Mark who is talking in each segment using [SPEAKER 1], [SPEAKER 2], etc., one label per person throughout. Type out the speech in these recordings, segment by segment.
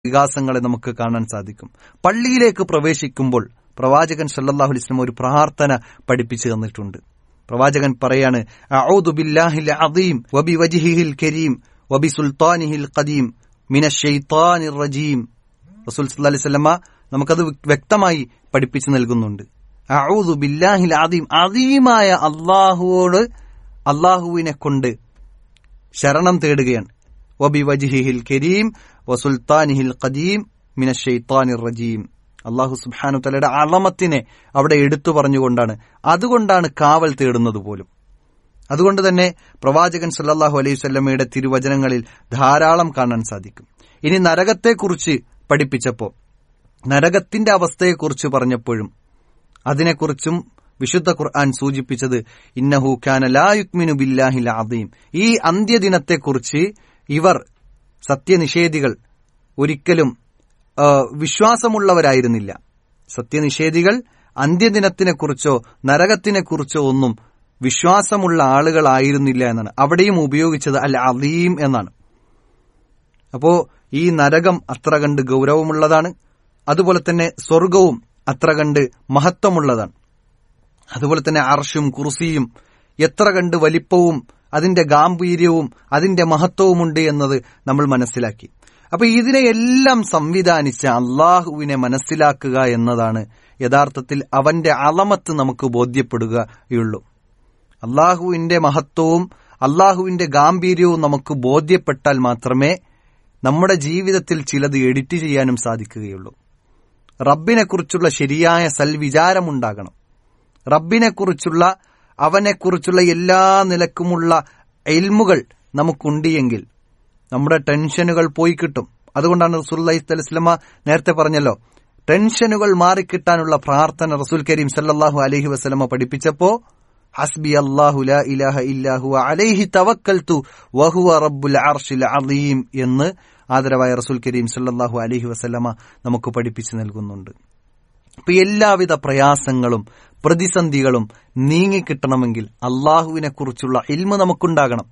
[SPEAKER 1] വികാസങ്ങളെ നമുക്ക് കാണാൻ സാധിക്കും. പള്ളിയിലേക്ക് പ്രവേശിക്കുമ്പോൾ പ്രവാചകൻ സല്ലല്ലാഹു അലൈഹി വസല്ലം ഒരു പ്രാർത്ഥന പഠിപ്പിച്ചു തന്നിട്ടുണ്ട്. പ്രവാചകൻ പറയാണ്, അഊദു ബില്ലാഹിൽ അദീം വബിവജ്ഹിഹിൽ കരീം വബിസുൽത്താനിഹിൽ ഖദീം മിനശ് ശൈത്താനിർ റജീം. റസൂൽ സല്ലല്ലാഹു അലൈഹി വസല്ലം നമുക്കത് വ്യക്തമായി പഠിപ്പിച്ചു നൽകുന്നുണ്ട്. അഊദു ബില്ലാഹിൽ അദീം, അദീമായ അല്ലാഹുവിനെ കൊണ്ട് ശരണം തേടുകയാണ്. വബിവജ്ഹിഹിൽ കരീം വസുൽത്താനിഹിൽ ഖദീം മിനശ് ശൈത്താനിർ റജീം. അല്ലാഹു സുബ്ഹാനഹു വ തആലയുടെ അളമത്തിനെ അവിടെ എടുത്തു പറഞ്ഞുകൊണ്ടാണ്, അതുകൊണ്ടാണ് കാവൽ തേടുന്നത് പോലും. അതുകൊണ്ട് തന്നെ പ്രവാചകൻ സല്ലല്ലാഹു അലൈഹി വസല്ലമയുടെ തിരുവചനങ്ങളിൽ ധാരാളം കാണാൻ സാധിക്കും. ഇനി നരകത്തെക്കുറിച്ച് പഠിപ്പിച്ചപ്പോൾ, നരകത്തിന്റെ അവസ്ഥയെക്കുറിച്ച് പറഞ്ഞപ്പോഴും അതിനെക്കുറിച്ചും വിശുദ്ധ ഖുർആൻ സൂചിപ്പിച്ചത് ഇന്നഹു കാന ലാ യുക്മിനു ബില്ലാഹിൽ അദീം. ഈ അന്ത്യദിനത്തെക്കുറിച്ച് ഇവർ സത്യനിഷേധികൾ ഒരിക്കലും വിശ്വാസമുള്ളവരായിരുന്നില്ല. സത്യനിഷേധികൾ അന്ത്യദിനത്തിനെക്കുറിച്ചോ നരകത്തിനെക്കുറിച്ചോ ഒന്നും വിശ്വാസമുള്ള ആളുകളായിരുന്നില്ല എന്നാണ്. അവിടെയും ഉപയോഗിച്ചത് അൽ അദീം എന്നാണ്. അപ്പോ ഈ നരകം അത്ര കണ്ട് ഗൗരവമുള്ളതാണ്. അതുപോലെ തന്നെ സ്വർഗവും അത്ര കണ്ട് മഹത്വമുള്ളതാണ്. അതുപോലെ തന്നെ അർശും കുർസിയും എത്ര കണ്ട് വലിപ്പവും അതിന്റെ ഗാംഭീര്യവും അതിന്റെ മഹത്വവുമുണ്ട് എന്നത് നമ്മൾ മനസ്സിലാക്കി. അപ്പൊ ഇതിനെയെല്ലാം സംവിധാനിച്ച അള്ളാഹുവിനെ മനസ്സിലാക്കുക എന്നതാണ് യഥാർത്ഥത്തിൽ അവന്റെ അളമത്ത് നമുക്ക് ബോധ്യപ്പെടുകയുള്ളൂ. അള്ളാഹുവിന്റെ മഹത്വവും അള്ളാഹുവിന്റെ ഗാംഭീര്യവും നമുക്ക് ബോധ്യപ്പെട്ടാൽ മാത്രമേ നമ്മുടെ ജീവിതത്തിൽ ചിലത് എഡിറ്റ് ചെയ്യാനും സാധിക്കുകയുള്ളൂ. റബ്ബിനെക്കുറിച്ചുള്ള ശരിയായ സൽവിചാരമുണ്ടാകണം. റബ്ബിനെക്കുറിച്ചുള്ള അവനെക്കുറിച്ചുള്ള എല്ലാ നിലക്കുമുള്ള ഇൽമുകൾ നമുക്കുണ്ടെങ്കിൽ നമ്മുടെ ടെൻഷനുകൾ പോയി കിട്ടും. അതുകൊണ്ടാണ് റസൂലുള്ളാഹി സ്വല്ലല്ലാഹു അലൈഹി വസല്ലം നേരത്തെ പറഞ്ഞല്ലോ, ടെൻഷനുകൾ മാറിക്കിട്ടാനുള്ള പ്രാർത്ഥന റസൂൽ കരീം സല്ലല്ലാഹു അലൈഹി വസല്ലം പഠിപ്പിച്ചപ്പോ ഹസ്ബി അല്ലാഹു ലാ ഇലാഹ ഇല്ലാ ഹുവ അലൈഹി തവക്കൽതു വഹുവ റബ്ബുൽ അർശിൽ അദീം എന്ന് ആദരവായ റസൂൽ കരീം സല്ലല്ലാഹു അലൈഹി വസല്ലം നമുക്ക് പഠിപ്പിച്ചു നൽകുന്നുണ്ട്. അപ്പൊ എല്ലാവിധ പ്രയാസങ്ങളും പ്രതിസന്ധികളും നീങ്ങിക്കിട്ടണമെങ്കിൽ അള്ളാഹുവിനെ കുറിച്ചുള്ള ഇൽമ് നമുക്കുണ്ടാകണം.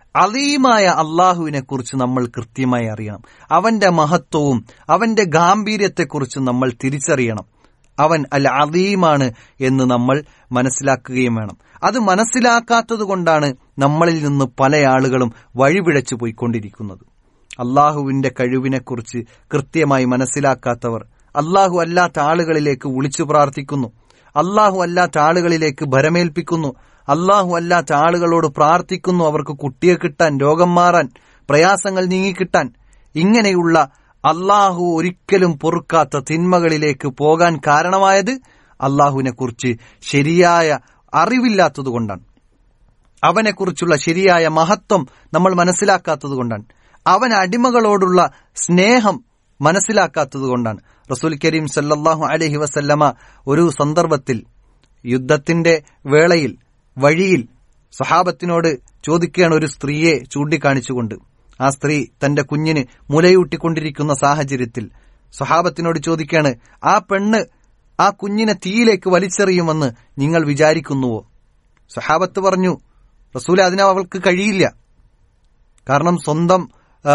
[SPEAKER 1] അലീമായ അള്ളാഹുവിനെ കുറിച്ച് നമ്മൾ കൃത്യമായി അറിയണം. അവന്റെ മഹത്വവും അവന്റെ ഗാംഭീര്യത്തെക്കുറിച്ച് നമ്മൾ തിരിച്ചറിയണം. അവൻ അൽ അലീമാണ് എന്ന് നമ്മൾ മനസ്സിലാക്കുകയും വേണം. അത് മനസ്സിലാക്കാത്തത് കൊണ്ടാണ് നമ്മളിൽ നിന്ന് പല ആളുകളും വഴിപിഴച്ചു പോയിക്കൊണ്ടിരിക്കുന്നത്. അള്ളാഹുവിന്റെ കഴിവിനെക്കുറിച്ച് കൃത്യമായി മനസ്സിലാക്കാത്തവർ അള്ളാഹു അല്ലാത്ത ആളുകളിലേക്ക് വിളിച്ചു പ്രാർത്ഥിക്കുന്നു, അള്ളാഹു അല്ലാത്ത ആളുകളിലേക്ക് ഭരമേൽപ്പിക്കുന്നു, അള്ളാഹു അല്ലാത്ത ആളുകളോട് പ്രാർത്ഥിക്കുന്നു അവർക്ക് കുട്ടിയെ കിട്ടാൻ, രോഗം മാറാൻ, പ്രയാസങ്ങൾ നീങ്ങിക്കിട്ടാൻ. ഇങ്ങനെയുള്ള അള്ളാഹു ഒരിക്കലും പൊറുക്കാത്ത തിന്മകളിലേക്ക് പോകാൻ കാരണമായത് അള്ളാഹുവിനെ കുറിച്ച് ശരിയായ അറിവില്ലാത്തതുകൊണ്ടാണ്. അവനെക്കുറിച്ചുള്ള ശരിയായ മഹത്വം നമ്മൾ മനസ്സിലാക്കാത്തതുകൊണ്ടാണ്. അവൻ അടിമകളോടുള്ള സ്നേഹം മനസ്സിലാക്കാത്തതുകൊണ്ടാണ്. റസൂൽ കരീം സല്ലല്ലാഹു അലൈഹി വസല്ലമ ഒരു സന്ദർഭത്തിൽ യുദ്ധത്തിന്റെ വേളയിൽ വഴിയിൽ സ്വഹാബത്തിനോട് ചോദിക്കുകയാണ്, ഒരു സ്ത്രീയെ ചൂണ്ടിക്കാണിച്ചുകൊണ്ട്. ആ സ്ത്രീ തന്റെ കുഞ്ഞിന് മുലയൂട്ടിക്കൊണ്ടിരിക്കുന്ന സാഹചര്യത്തിൽ സ്വഹാബത്തിനോട് ചോദിക്കുകയാണ്, ആ പെണ്ണ് ആ കുഞ്ഞിനെ തീയിലേക്ക് വലിച്ചെറിയുമെന്ന് നിങ്ങൾ വിചാരിക്കുന്നുവോ? സ്വഹാബത്ത് പറഞ്ഞു, റസൂലെ, അതിന് അവൾക്ക് കഴിയില്ല. കാരണം സ്വന്തം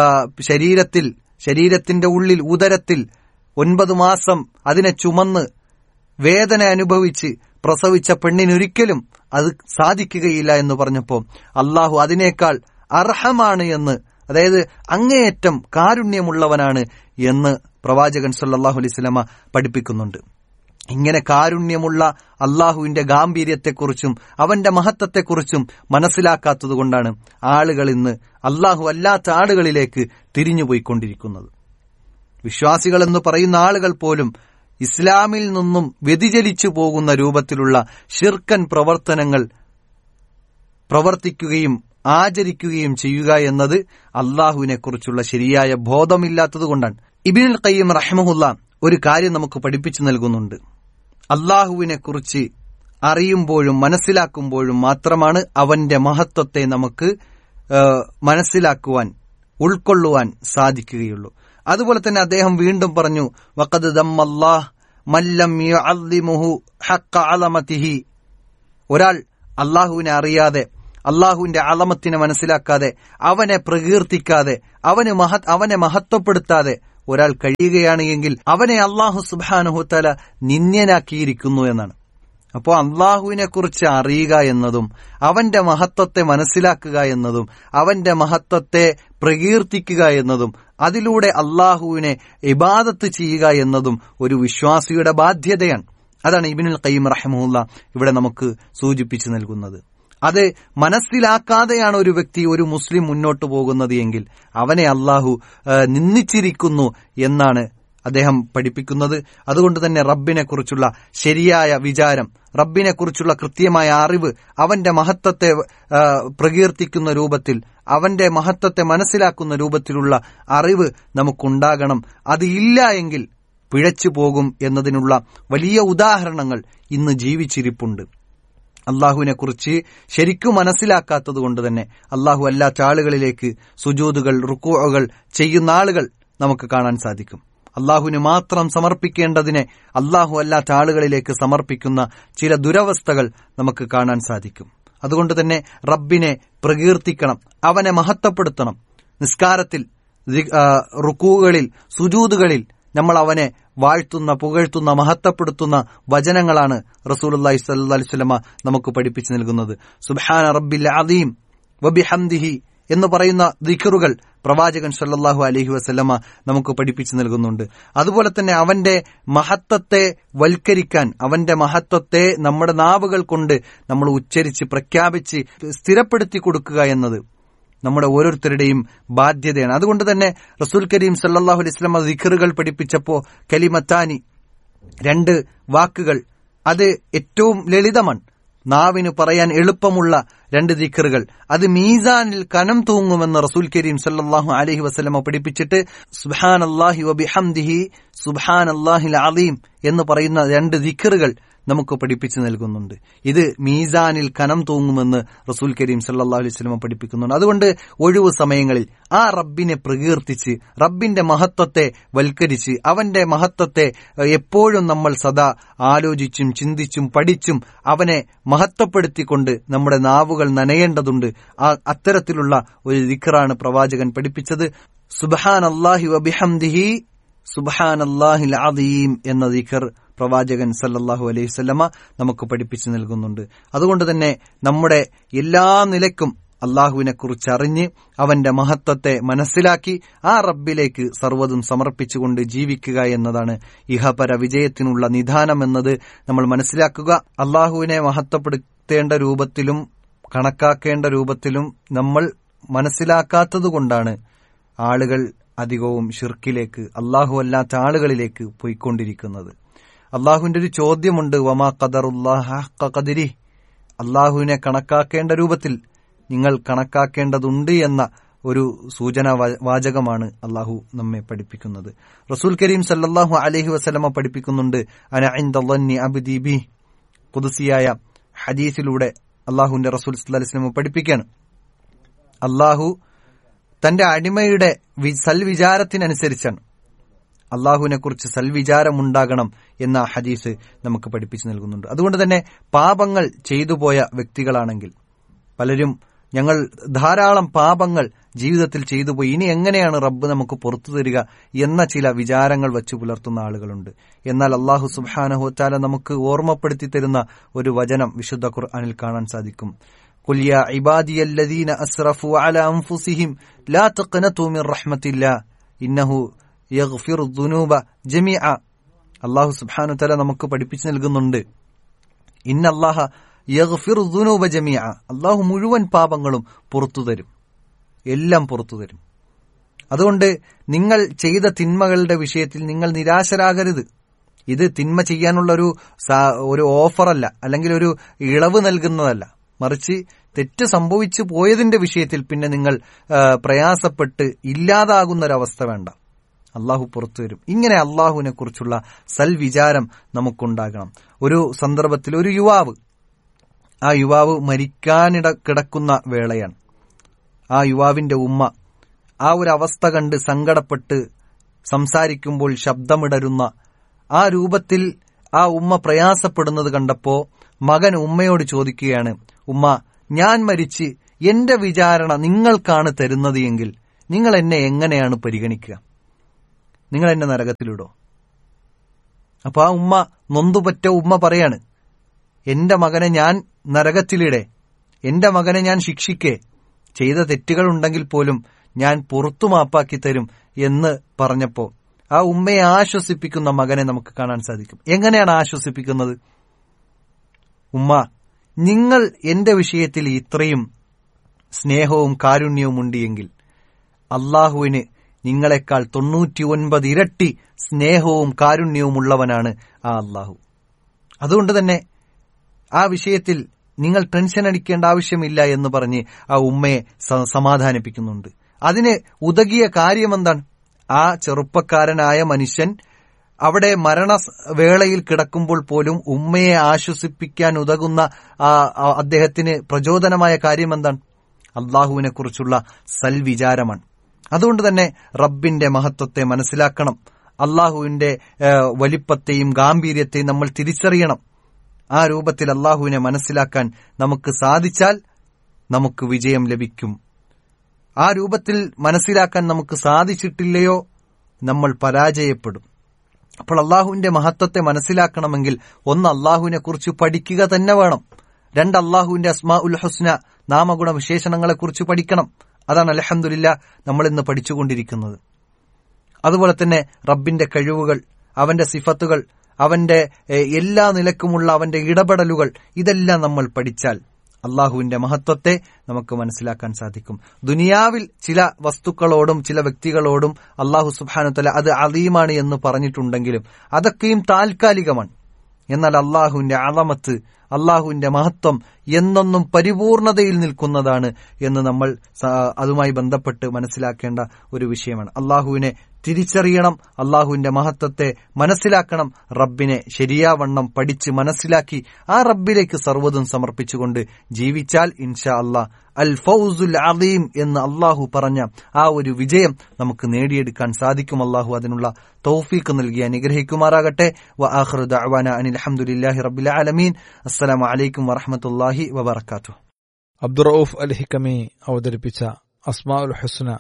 [SPEAKER 1] ശരീരത്തിന്റെ ഉള്ളിൽ ഉദരത്തിൽ 9 മാസം അതിനെ ചുമന്ന് വേദന അനുഭവിച്ച് പ്രസവിച്ച പെണ്ണിനൊരിക്കലും അത് സാധിക്കുകയില്ല എന്ന് പറഞ്ഞപ്പോൾ അള്ളാഹു അതിനേക്കാൾ അർഹമാണ് എന്ന്, അതായത് അങ്ങേയറ്റം കാരുണ്യമുള്ളവനാണ് എന്ന് പ്രവാചകൻ സല്ലല്ലാഹു അലൈഹി വസല്ലമ പഠിപ്പിക്കുന്നുണ്ട്. ഇങ്ങനെ കാരുണ്യമുള്ള അള്ളാഹുവിന്റെ ഗാംഭീര്യത്തെക്കുറിച്ചും അവന്റെ മഹത്വത്തെക്കുറിച്ചും മനസ്സിലാക്കാത്തതുകൊണ്ടാണ് ആളുകൾ ഇന്ന് അള്ളാഹു അല്ലാത്ത ആളുകളിലേക്ക് തിരിഞ്ഞുപോയിക്കൊണ്ടിരിക്കുന്നത്. വിശ്വാസികൾ എന്ന് പറയുന്ന ആളുകൾ പോലും ഇസ്ലാമിൽ നിന്നും വ്യതിചലിച്ചു പോകുന്ന രൂപത്തിലുള്ള ശിർക്കൻ പ്രവർത്തനങ്ങൾ പ്രവർത്തിക്കുകയും ആചരിക്കുകയും ചെയ്യുക എന്നത് അള്ളാഹുവിനെ കുറിച്ചുള്ള ശരിയായ ബോധമില്ലാത്തതുകൊണ്ടാണ്. ഇബ്നുൽ ഖയ്യിം റഹിമഹുല്ലാ ഒരു കാര്യം നമുക്ക് പഠിപ്പിച്ചു നൽകുന്നുണ്ട്. അള്ളാഹുവിനെ കുറിച്ച് അറിയുമ്പോഴും മനസ്സിലാക്കുമ്പോഴും മാത്രമാണ് അവന്റെ മഹത്വത്തെ നമുക്ക് മനസ്സിലാക്കുവാൻ, ഉൾക്കൊള്ളുവാൻ സാധിക്കുകയുള്ളൂ. അതുപോലെ തന്നെ അദ്ദേഹം വീണ്ടും പറഞ്ഞു, വഖദ് ദമ്മല്ലാഹ് മല്ലം യുഅദ്ദിമുഹു ഹഖ്ഖ അളമതിഹി. ഒരാൾ അള്ളാഹുവിനെ അറിയാതെ, അള്ളാഹുവിന്റെ അളമത്തിനെ മനസ്സിലാക്കാതെ, അവനെ പ്രകീർത്തിക്കാതെ, അവനെ മഹത്വപ്പെടുത്താതെ ഒരാൾ കഴിയുകയാണ് എങ്കിൽ അവനെ അല്ലാഹു സുബ്ഹാനഹു തആല നിന്ദ്യനാക്കിയിരിക്കുന്നു എന്നാണ്. അപ്പോൾ അള്ളാഹുവിനെ കുറിച്ച് അറിയുക എന്നതും അവന്റെ മഹത്വത്തെ മനസ്സിലാക്കുക എന്നതും അവന്റെ മഹത്വത്തെ പ്രകീർത്തിക്കുക എന്നതും അതിലൂടെ അള്ളാഹുവിനെ ഇബാദത്ത് ചെയ്യുക എന്നതും ഒരു വിശ്വാസിയുടെ ബാധ്യതയാണ്. അതാണ് ഇബ്നുൽ ഖയ്യിം റഹിമഹുല്ലാ ഇവിടെ നമുക്ക് സൂചിപ്പിച്ചു നൽകുന്നത്. അത് മനസ്സിലാക്കാതെയാണ് ഒരു വ്യക്തി, ഒരു മുസ്ലിം മുന്നോട്ട് പോകുന്നത് എങ്കിൽ അവനെ അള്ളാഹു നിന്ദിച്ചിരിക്കുന്നു എന്നാണ് അദ്ദേഹം പഠിപ്പിക്കുന്നത്. അതുകൊണ്ട് തന്നെ റബ്ബിനെ കുറിച്ചുള്ള ശരിയായ വിചാരം, റബ്ബിനെ കുറിച്ചുള്ള കൃത്യമായ അറിവ്, അവന്റെ മഹത്വത്തെ പ്രകീർത്തിക്കുന്ന രൂപത്തിൽ, അവന്റെ മഹത്വത്തെ മനസ്സിലാക്കുന്ന രൂപത്തിലുള്ള അറിവ് നമുക്കുണ്ടാകണം. അത് ഇല്ല എങ്കിൽ പിഴച്ചു പോകും എന്നതിനുള്ള വലിയ ഉദാഹരണങ്ങൾ ഇന്ന് ജീവിച്ചിരിപ്പുണ്ട്. അള്ളാഹുവിനെ കുറിച്ച് ശരിക്കും മനസ്സിലാക്കാത്തത് കൊണ്ട് തന്നെ അള്ളാഹു അല്ലാത്ത ആളുകളിലേക്ക് സുജൂദുകൾ, റുക്കൂഉകൾ ചെയ്യുന്ന ആളുകൾ നമുക്ക് കാണാൻ സാധിക്കും. അള്ളാഹുവിന് മാത്രം സമർപ്പിക്കേണ്ടതിനെ അള്ളാഹു അല്ലാത്ത ആളുകളിലേക്ക് സമർപ്പിക്കുന്ന ചില ദുരവസ്ഥകൾ നമുക്ക് കാണാൻ സാധിക്കും. അതുകൊണ്ട് തന്നെ റബ്ബിനെ പ്രകീർത്തിക്കണം, അവനെ മഹത്വപ്പെടുത്തണം. നിസ്കാരത്തിൽ, റുക്കൂകളിൽ, സുജൂദുകളിൽ നമ്മൾ അവനെ വാഴ്ത്തുന്ന, പുകഴ്ത്തുന്ന, മഹത്വപ്പെടുത്തുന്ന വചനങ്ങളാണ് റസൂലുള്ളാഹി സ്വല്ലല്ലാഹു അലൈഹി വസല്ലമ നമുക്ക് പഠിപ്പിച്ചു നൽകുന്നത്. സുബ്ഹാന റബ്ബിൽ അദീം വബിഹംദിഹി എന്ന് പറയുന്ന ദിക്റുകൾ പ്രവാചകൻ സല്ലല്ലാഹു അലൈഹി വസല്ലമ നമുക്ക് പഠിപ്പിച്ചു നൽകുന്നുണ്ട്. അതുപോലെ തന്നെ അവന്റെ മഹത്വത്തെ വൽക്കരിക്കാൻ, അവന്റെ മഹത്വത്തെ നമ്മുടെ നാവുകൾ കൊണ്ട് നമ്മൾ ഉച്ചരിച്ച് പ്രഖ്യാപിച്ച് സ്ഥിരപ്പെടുത്തി കൊടുക്കുക എന്നത് നമ്മുടെ ഓരോരുത്തരുടെയും ബാധ്യതയാണ്. അതുകൊണ്ട് തന്നെ റസൂൽ കരീം സല്ലല്ലാഹു അലൈഹി വസല്ലമ ദിക്റുകൾ പഠിപ്പിച്ചപ്പോൾ കലിമത്താനി, 2 വാക്കുകൾ, അത് ഏറ്റവും ലളിതമാണ്, നാവിന് പറയാൻ എളുപ്പമുള്ള 2 ദിക്റുകൾ, അത് മീസാനിൽ കനം തൂങ്ങുമെന്ന് റസൂൽ കരീം സല്ലല്ലാഹു അലൈഹി വസല്ലമ പഠിപ്പിച്ചിട്ട് സുബ്ഹാനല്ലാഹി വബിഹംദിഹി സുബ്ഹാനല്ലാഹിൽ അദീം എന്ന് പറയുന്ന 2 ദിക്റുകൾ നമുക്ക് പഠിപ്പിച്ചു നൽകുന്നുണ്ട്. ഇത് മീസാനിൽ കനം തൂങ്ങുമെന്ന് റസൂൽ കരീം സല്ലല്ലാഹു അലൈഹി വസല്ലമ പഠിപ്പിക്കുന്നുണ്ട്. അതുകൊണ്ട് ഒഴിവു സമയങ്ങളിൽ ആ റബ്ബിനെ പ്രകീർത്തിച്ച്, റബ്ബിന്റെ മഹത്വത്തെ വൽക്കരിച്ച്, അവന്റെ മഹത്വത്തെ എപ്പോഴും നമ്മൾ സദാ ആലോചിച്ചും ചിന്തിച്ചും പഠിച്ചും അവനെ മഹത്വപ്പെടുത്തിക്കൊണ്ട് നമ്മുടെ നാവുകൾ നനയേണ്ടതുണ്ട്. അത്തരത്തിലുള്ള ഒരു ദിക്റാണ് പ്രവാചകൻ പഠിപ്പിച്ചത്. സുബ്ഹാനല്ലാഹി വബിഹംദിഹി സുബ്ഹാനല്ലാഹിൽ അദീം എന്ന ദിക്ർ പ്രവാചകൻ സല്ലല്ലാഹു അലൈഹി വസല്ലമ നമുക്ക് പഠിപ്പിച്ചു നൽകുന്നുണ്ട്. അതുകൊണ്ട് തന്നെ നമ്മുടെ എല്ലാ നിലയ്ക്കും അള്ളാഹുവിനെ കുറിച്ച് അറിഞ്ഞ് അവന്റെ മഹത്വത്തെ മനസ്സിലാക്കി ആ റബ്ബിലേക്ക് സർവ്വതും സമർപ്പിച്ചുകൊണ്ട് ജീവിക്കുക എന്നതാണ് ഇഹപര വിജയത്തിനുള്ള നിദാനം എന്നത് നമ്മൾ മനസ്സിലാക്കുക. അള്ളാഹുവിനെ മഹത്വപ്പെടുത്തേണ്ട രൂപത്തിലും കണക്കാക്കേണ്ട രൂപത്തിലും നമ്മൾ മനസ്സിലാക്കാത്തതുകൊണ്ടാണ് ആളുകൾ അധികവും ഷിർക്കിലേക്ക്, അള്ളാഹു അല്ലാത്ത ആളുകളിലേക്ക് പോയിക്കൊണ്ടിരിക്കുന്നത്. അള്ളാഹുവിന്റെ ഒരു ചോദ്യമുണ്ട്, വമാ ഖദറുല്ലാഹ ഹഖ്ക ഖദരിഹി, അള്ളാഹുവിനെ കണക്കാക്കേണ്ട രൂപത്തിൽ നിങ്ങൾ കണക്കാക്കേണ്ടതുണ്ട് എന്ന ഒരു സൂചനാ വാചകമാണ് അള്ളാഹു നമ്മെ പഠിപ്പിക്കുന്നത്. റസൂൽ കരീം സല്ലല്ലാഹു അലൈഹി വസല്ലമ പഠിപ്പിക്കുന്നുണ്ട്, അന ഇൻദ ളന്നി അബ്ദി ബി, ഖുദ്സിയായ ഹദീസിലൂടെ അള്ളാഹുവിന്റെ റസൂൽ സല്ലല്ലാഹു അലൈഹി വസല്ലമ പഠിപ്പിക്കുകയാണ്, അള്ളാഹു തന്റെ അടിമയുടെ സൽവിചാരത്തിനനുസരിച്ചാണ്, അള്ളാഹുവിനെ കുറിച്ച് സൽവിചാരമുണ്ടാകണം എന്ന ഹദീസ് നമുക്ക് പഠിപ്പിച്ചു നൽകുന്നുണ്ട്. അതുകൊണ്ട് തന്നെ പാപങ്ങൾ ചെയ്തു പോയ വ്യക്തികളാണെങ്കിൽ, പലരും ഞങ്ങൾ ധാരാളം പാപങ്ങൾ ജീവിതത്തിൽ ചെയ്തു പോയി, ഇനി എങ്ങനെയാണ് റബ്ബ് നമുക്ക് പുറത്തു തരിക എന്ന ചില വിചാരങ്ങൾ വച്ചു പുലർത്തുന്ന ആളുകളുണ്ട്. എന്നാൽ അള്ളാഹു സുബ്ഹാനഹു വ തആല നമുക്ക് ഓർമ്മപ്പെടുത്തി തരുന്ന ഒരു വചനം വിശുദ്ധ ഖുർആനിൽ കാണാൻ സാധിക്കും. ഖുൽ യാ ഇബാദിയല്ലദീന അസ്റഫു അലാ അൻഫുസിഹിം ലാ തഖ്നതു മിർ റഹ്മത്തില്ലാഹ് ഇന്നഹു യഗ്ഫിറു ദുനൂബ ജമീഅ. അല്ലാഹു സുബ്ഹാനഹു വ തആല നമുക്ക് പഠിപ്പിച്ചു നൽകുന്നുണ്ട്, ഇന്നല്ലാഹ യഗ്ഫിറു ദുനൂബ ജമീഅ, അല്ലാഹു മുഴുവൻ പാപങ്ങളും പുറത്തു തരും, എല്ലാം പുറത്തു തരും. അതുകൊണ്ട് നിങ്ങൾ ചെയ്ത തിന്മകളുടെ വിഷയത്തിൽ നിങ്ങൾ നിരാശരാകരുത്. ഇത് തിന്മ ചെയ്യാനുള്ള ഒരു ഓഫറല്ല, അല്ലെങ്കിൽ ഒരു ഇളവ് നൽകുന്നതല്ല, മറിച്ച് തെറ്റ് സംഭവിച്ചു പോയതിന്റെ വിഷയത്തിൽ പിന്നെ നിങ്ങൾ പ്രയാസപ്പെട്ട് ഇല്ലാതാകുന്നൊരവസ്ഥ വേണ്ട, അള്ളാഹു പുറത്തു വരും. ഇങ്ങനെ അള്ളാഹുവിനെ കുറിച്ചുള്ള സൽവിചാരം നമുക്കുണ്ടാകണം. ഒരു സന്ദർഭത്തിൽ ഒരു യുവാവ്, ആ യുവാവ് കിടക്കുന്ന വേളയാണ്. ആ യുവാവിന്റെ ഉമ്മ ആ ഒരു അവസ്ഥ കണ്ട് സങ്കടപ്പെട്ട് സംസാരിക്കുമ്പോൾ ശബ്ദമിടരുന്ന ആ രൂപത്തിൽ ആ ഉമ്മ പ്രയാസപ്പെടുന്നത് കണ്ടപ്പോ മകൻ ഉമ്മയോട് ചോദിക്കുകയാണ്, ഉമ്മ, ഞാൻ മരിച്ച് എന്റെ വിചാരണ നിങ്ങൾക്കാണ് തരുന്നത് എങ്കിൽ നിങ്ങൾ എന്നെ എങ്ങനെയാണ് പരിഗണിക്കുക? നിങ്ങൾ എന്നെ നരകത്തിലിടോ? അപ്പൊ ആ ഉമ്മ, നൊന്തുപറ്റ ഉമ്മ പറയാണ്, എന്റെ മകനെ ഞാൻ നരകത്തിലിടെ, എന്റെ മകനെ ഞാൻ ശിക്ഷിക്കേ, ചെയ്ത തെറ്റുകളുണ്ടെങ്കിൽ പോലും ഞാൻ പുറത്തു മാപ്പാക്കി തരും എന്ന് പറഞ്ഞപ്പോ ആ ഉമ്മയെ ആശ്വസിപ്പിക്കുന്ന മകനെ നമുക്ക് കാണാൻ സാധിക്കും. എങ്ങനെയാണ് ആശ്വസിപ്പിക്കുന്നത്? ഉമ്മ, നിങ്ങൾ എന്റെ വിഷയത്തിൽ ഇത്രയും സ്നേഹവും കാരുണ്യവും ഉണ്ട് എങ്കിൽ അള്ളാഹുവിന് നിങ്ങളെക്കാൾ 99 ഇരട്ടി സ്നേഹവും കാരുണ്യവും ഉള്ളവനാണ് ആ അള്ളാഹു. അതുകൊണ്ട് തന്നെ ആ വിഷയത്തിൽ നിങ്ങൾ ടെൻഷൻ അടിക്കേണ്ട ആവശ്യമില്ല എന്ന് പറഞ്ഞ് ആ ഉമ്മയെ സമാധാനിപ്പിക്കുന്നുണ്ട്. അതിന് ഉതകിയ കാര്യമെന്താണ്? ആ ചെറുപ്പക്കാരനായ മനുഷ്യൻ അവിടെ മരണവേളയിൽ കിടക്കുമ്പോൾ പോലും ഉമ്മയെ ആശ്വസിപ്പിക്കാൻ ഉതകുന്ന അദ്ദേഹത്തിന് പ്രചോദനമായ കാര്യമെന്താണ്? അള്ളാഹുവിനെ കുറിച്ചുള്ള സൽവിചാരമാണ്. അതുകൊണ്ട് തന്നെ റബ്ബിന്റെ മഹത്വത്തെ മനസ്സിലാക്കണം. അള്ളാഹുവിന്റെ വലിപ്പത്തെയും ഗാംഭീര്യത്തെയും നമ്മൾ തിരിച്ചറിയണം. ആ രൂപത്തിൽ അള്ളാഹുവിനെ മനസ്സിലാക്കാൻ നമുക്ക് സാധിച്ചാൽ നമുക്ക് വിജയം ലഭിക്കും. ആ രൂപത്തിൽ മനസ്സിലാക്കാൻ നമുക്ക് സാധിച്ചിട്ടില്ലയോ നമ്മൾ പരാജയപ്പെടും. അപ്പോൾ അള്ളാഹുവിന്റെ മഹത്വത്തെ മനസ്സിലാക്കണമെങ്കിൽ ഒന്ന്, അള്ളാഹുവിനെ കുറിച്ച് പഠിക്കുക തന്നെ വേണം. രണ്ട്, അള്ളാഹുവിന്റെ അസ്മാഉൽ ഹുസ്ന നാമഗുണ വിശേഷണങ്ങളെക്കുറിച്ച് പഠിക്കണം. അതാണ് അൽഹംദുലില്ലാഹ് നമ്മൾ ഇന്ന് പഠിച്ചുകൊണ്ടിരിക്കുന്നത്. അതുപോലെ തന്നെ റബ്ബിന്റെ കഴിവുകൾ, അവന്റെ സിഫത്തുകൾ, അവന്റെ എല്ലാ നിലക്കുമുള്ള അവന്റെ ഇടപെടലുകൾ, ഇതെല്ലാം നമ്മൾ പഠിച്ചാൽ അള്ളാഹുവിന്റെ മഹത്വത്തെ നമുക്ക് മനസ്സിലാക്കാൻ സാധിക്കും. ദുനിയാവിൽ ചില വസ്തുക്കളോടും ചില വ്യക്തികളോടും അള്ളാഹു സുബ്ഹാനഹു വതആല അത് അദീമാണ് എന്ന് പറഞ്ഞിട്ടുണ്ടെങ്കിലും അതൊക്കെയും താൽക്കാലികമാണ്. എന്നാൽ അള്ളാഹുവിന്റെ അളമത്ത്, അള്ളാഹുവിന്റെ മഹത്വം എന്നെന്നും പരിപൂർണതയിൽ നിൽക്കുന്നതാണ് എന്ന് നമ്മൾ അതുമായി ബന്ധപ്പെട്ട് മനസ്സിലാക്കേണ്ട ഒരു വിഷയമാണ്. അള്ളാഹുവിനെ തിരിച്ചറിയണം, അള്ളാഹുവിന്റെ മഹത്വത്തെ മനസ്സിലാക്കണം, റബ്ബിനെ ശരിയാവണ്ണം പഠിച്ച് മനസ്സിലാക്കി ആ റബ്ബിലേക്ക് സർവ്വതും സമർപ്പിച്ചുകൊണ്ട് ജീവിച്ചാൽ ഇൻഷാ അല്ലാഹ് അൽ ഫൗസുൽ അദീം എന്ന് അള്ളാഹു പറഞ്ഞ ആ ഒരു വിജയം നമുക്ക് നേടിയെടുക്കാൻ സാധിക്കും. അള്ളാഹു അതിനുള്ള തൗഫീഖ് നൽകി അനുഗ്രഹിക്കുമാറാകട്ടെ. വ ആഖിറു ദഅവാന അനിൽ ഹംദുലില്ലാഹി റബ്ബിൽ ആലമീൻ. അസ്സലാമു അലൈക്കും വറഹ്മത്തുള്ളാഹി വബറകാതുഹു.
[SPEAKER 2] അബ്ദുറഊഫ് അൽ ഹിക്കമി അവതരിപ്പിച്ച അസ്മാഉൽ ഹുസ്ന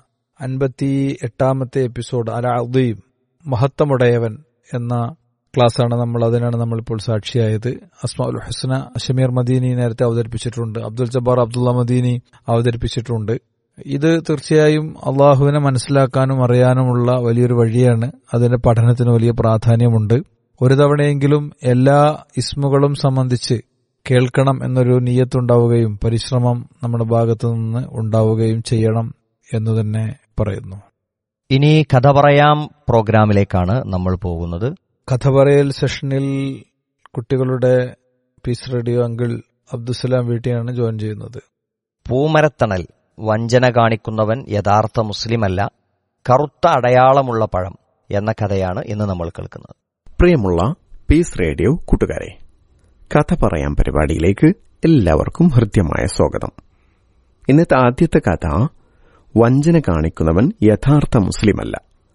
[SPEAKER 2] 58ാമത്തെ എപ്പിസോഡ് അൽ അദീം, മഹത്വമുടയവൻ എന്ന ക്ലാസ്സാണ് അതിനാണ് നമ്മളിപ്പോൾ സാക്ഷിയായത്. അസ്മാഉൽ ഹുസ്ന ഷമീർ മദീനി നേരത്തെ അവതരിപ്പിച്ചിട്ടുണ്ട്, അബ്ദുൽ ജബ്ബാർ അബ്ദുള്ള മദീനി അവതരിപ്പിച്ചിട്ടുണ്ട്. ഇത് തീർച്ചയായും അള്ളാഹുവിനെ മനസ്സിലാക്കാനും അറിയാനുമുള്ള വലിയൊരു വഴിയാണ്. അതിന്റെ പഠനത്തിന് വലിയ പ്രാധാന്യമുണ്ട്. ഒരു തവണയെങ്കിലും എല്ലാ ഇസ്മുകളും സംബന്ധിച്ച് കേൾക്കണം എന്നൊരു നിയ്യത്തുണ്ടാവുകയും പരിശ്രമം നമ്മുടെ ഭാഗത്തു നിന്ന് ഉണ്ടാവുകയും ചെയ്യണം എന്ന് തന്നെ പറയുന്നു.
[SPEAKER 3] ഇനി കഥ പറയാം പ്രോഗ്രാമിലേക്കാണ് നമ്മൾ പോകുന്നത്.
[SPEAKER 2] കഥ പറയൽ സെഷനിൽ കുട്ടികളുടെ piece radio uncle Abdussalam വീട്ടിയാണ് join ചെയ്യുന്നത്.
[SPEAKER 3] പൂമരത്തണൽ, വഞ്ചന കാണിക്കുന്നവൻ യഥാർത്ഥ മുസ്ലിമല്ല, കറുത്ത അടയാളമുള്ള പഴം എന്ന കഥയാണ് ഇന്ന് നമ്മൾ കേൾക്കുന്നത്.
[SPEAKER 4] പ്രിയമുള്ള പീസ് റേഡിയോ കൂട്ടുകാരെ, കഥ പറയാം പരിപാടിയിലേക്ക് എല്ലാവർക്കും ഹൃദ്യമായ സ്വാഗതം. ഇന്നത്തെ ആദ്യത്തെ കഥ, വഞ്ചന കാണിക്കുന്നവൻ യഥാർത്ഥ മുസ്ലിമല്ല.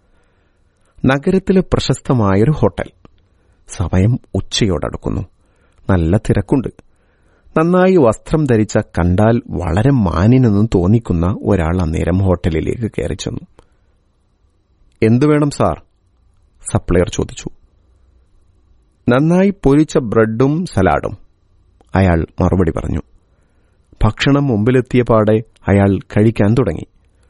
[SPEAKER 4] നഗരത്തിലെ പ്രശസ്തമായൊരു ഹോട്ടൽ. സമയം ഉച്ചയോടടുക്കുന്നു. നല്ല തിരക്കുണ്ട്. നന്നായി വസ്ത്രം ധരിച്ച, കണ്ടാൽ വളരെ മാന്യനെന്നും തോന്നിക്കുന്ന ഒരാൾ അന്നേരം ഹോട്ടലിലേക്ക് കയറി ചെന്നു. എന്തു വേണം സാർ? സപ്ലയർ ചോദിച്ചു. നന്നായി പൊരിച്ച ബ്രെഡും സലാഡും, അയാൾ മറുപടി പറഞ്ഞു. ഭക്ഷണം മുമ്പിലെത്തിയ പാടെ അയാൾ കഴിക്കാൻ തുടങ്ങി.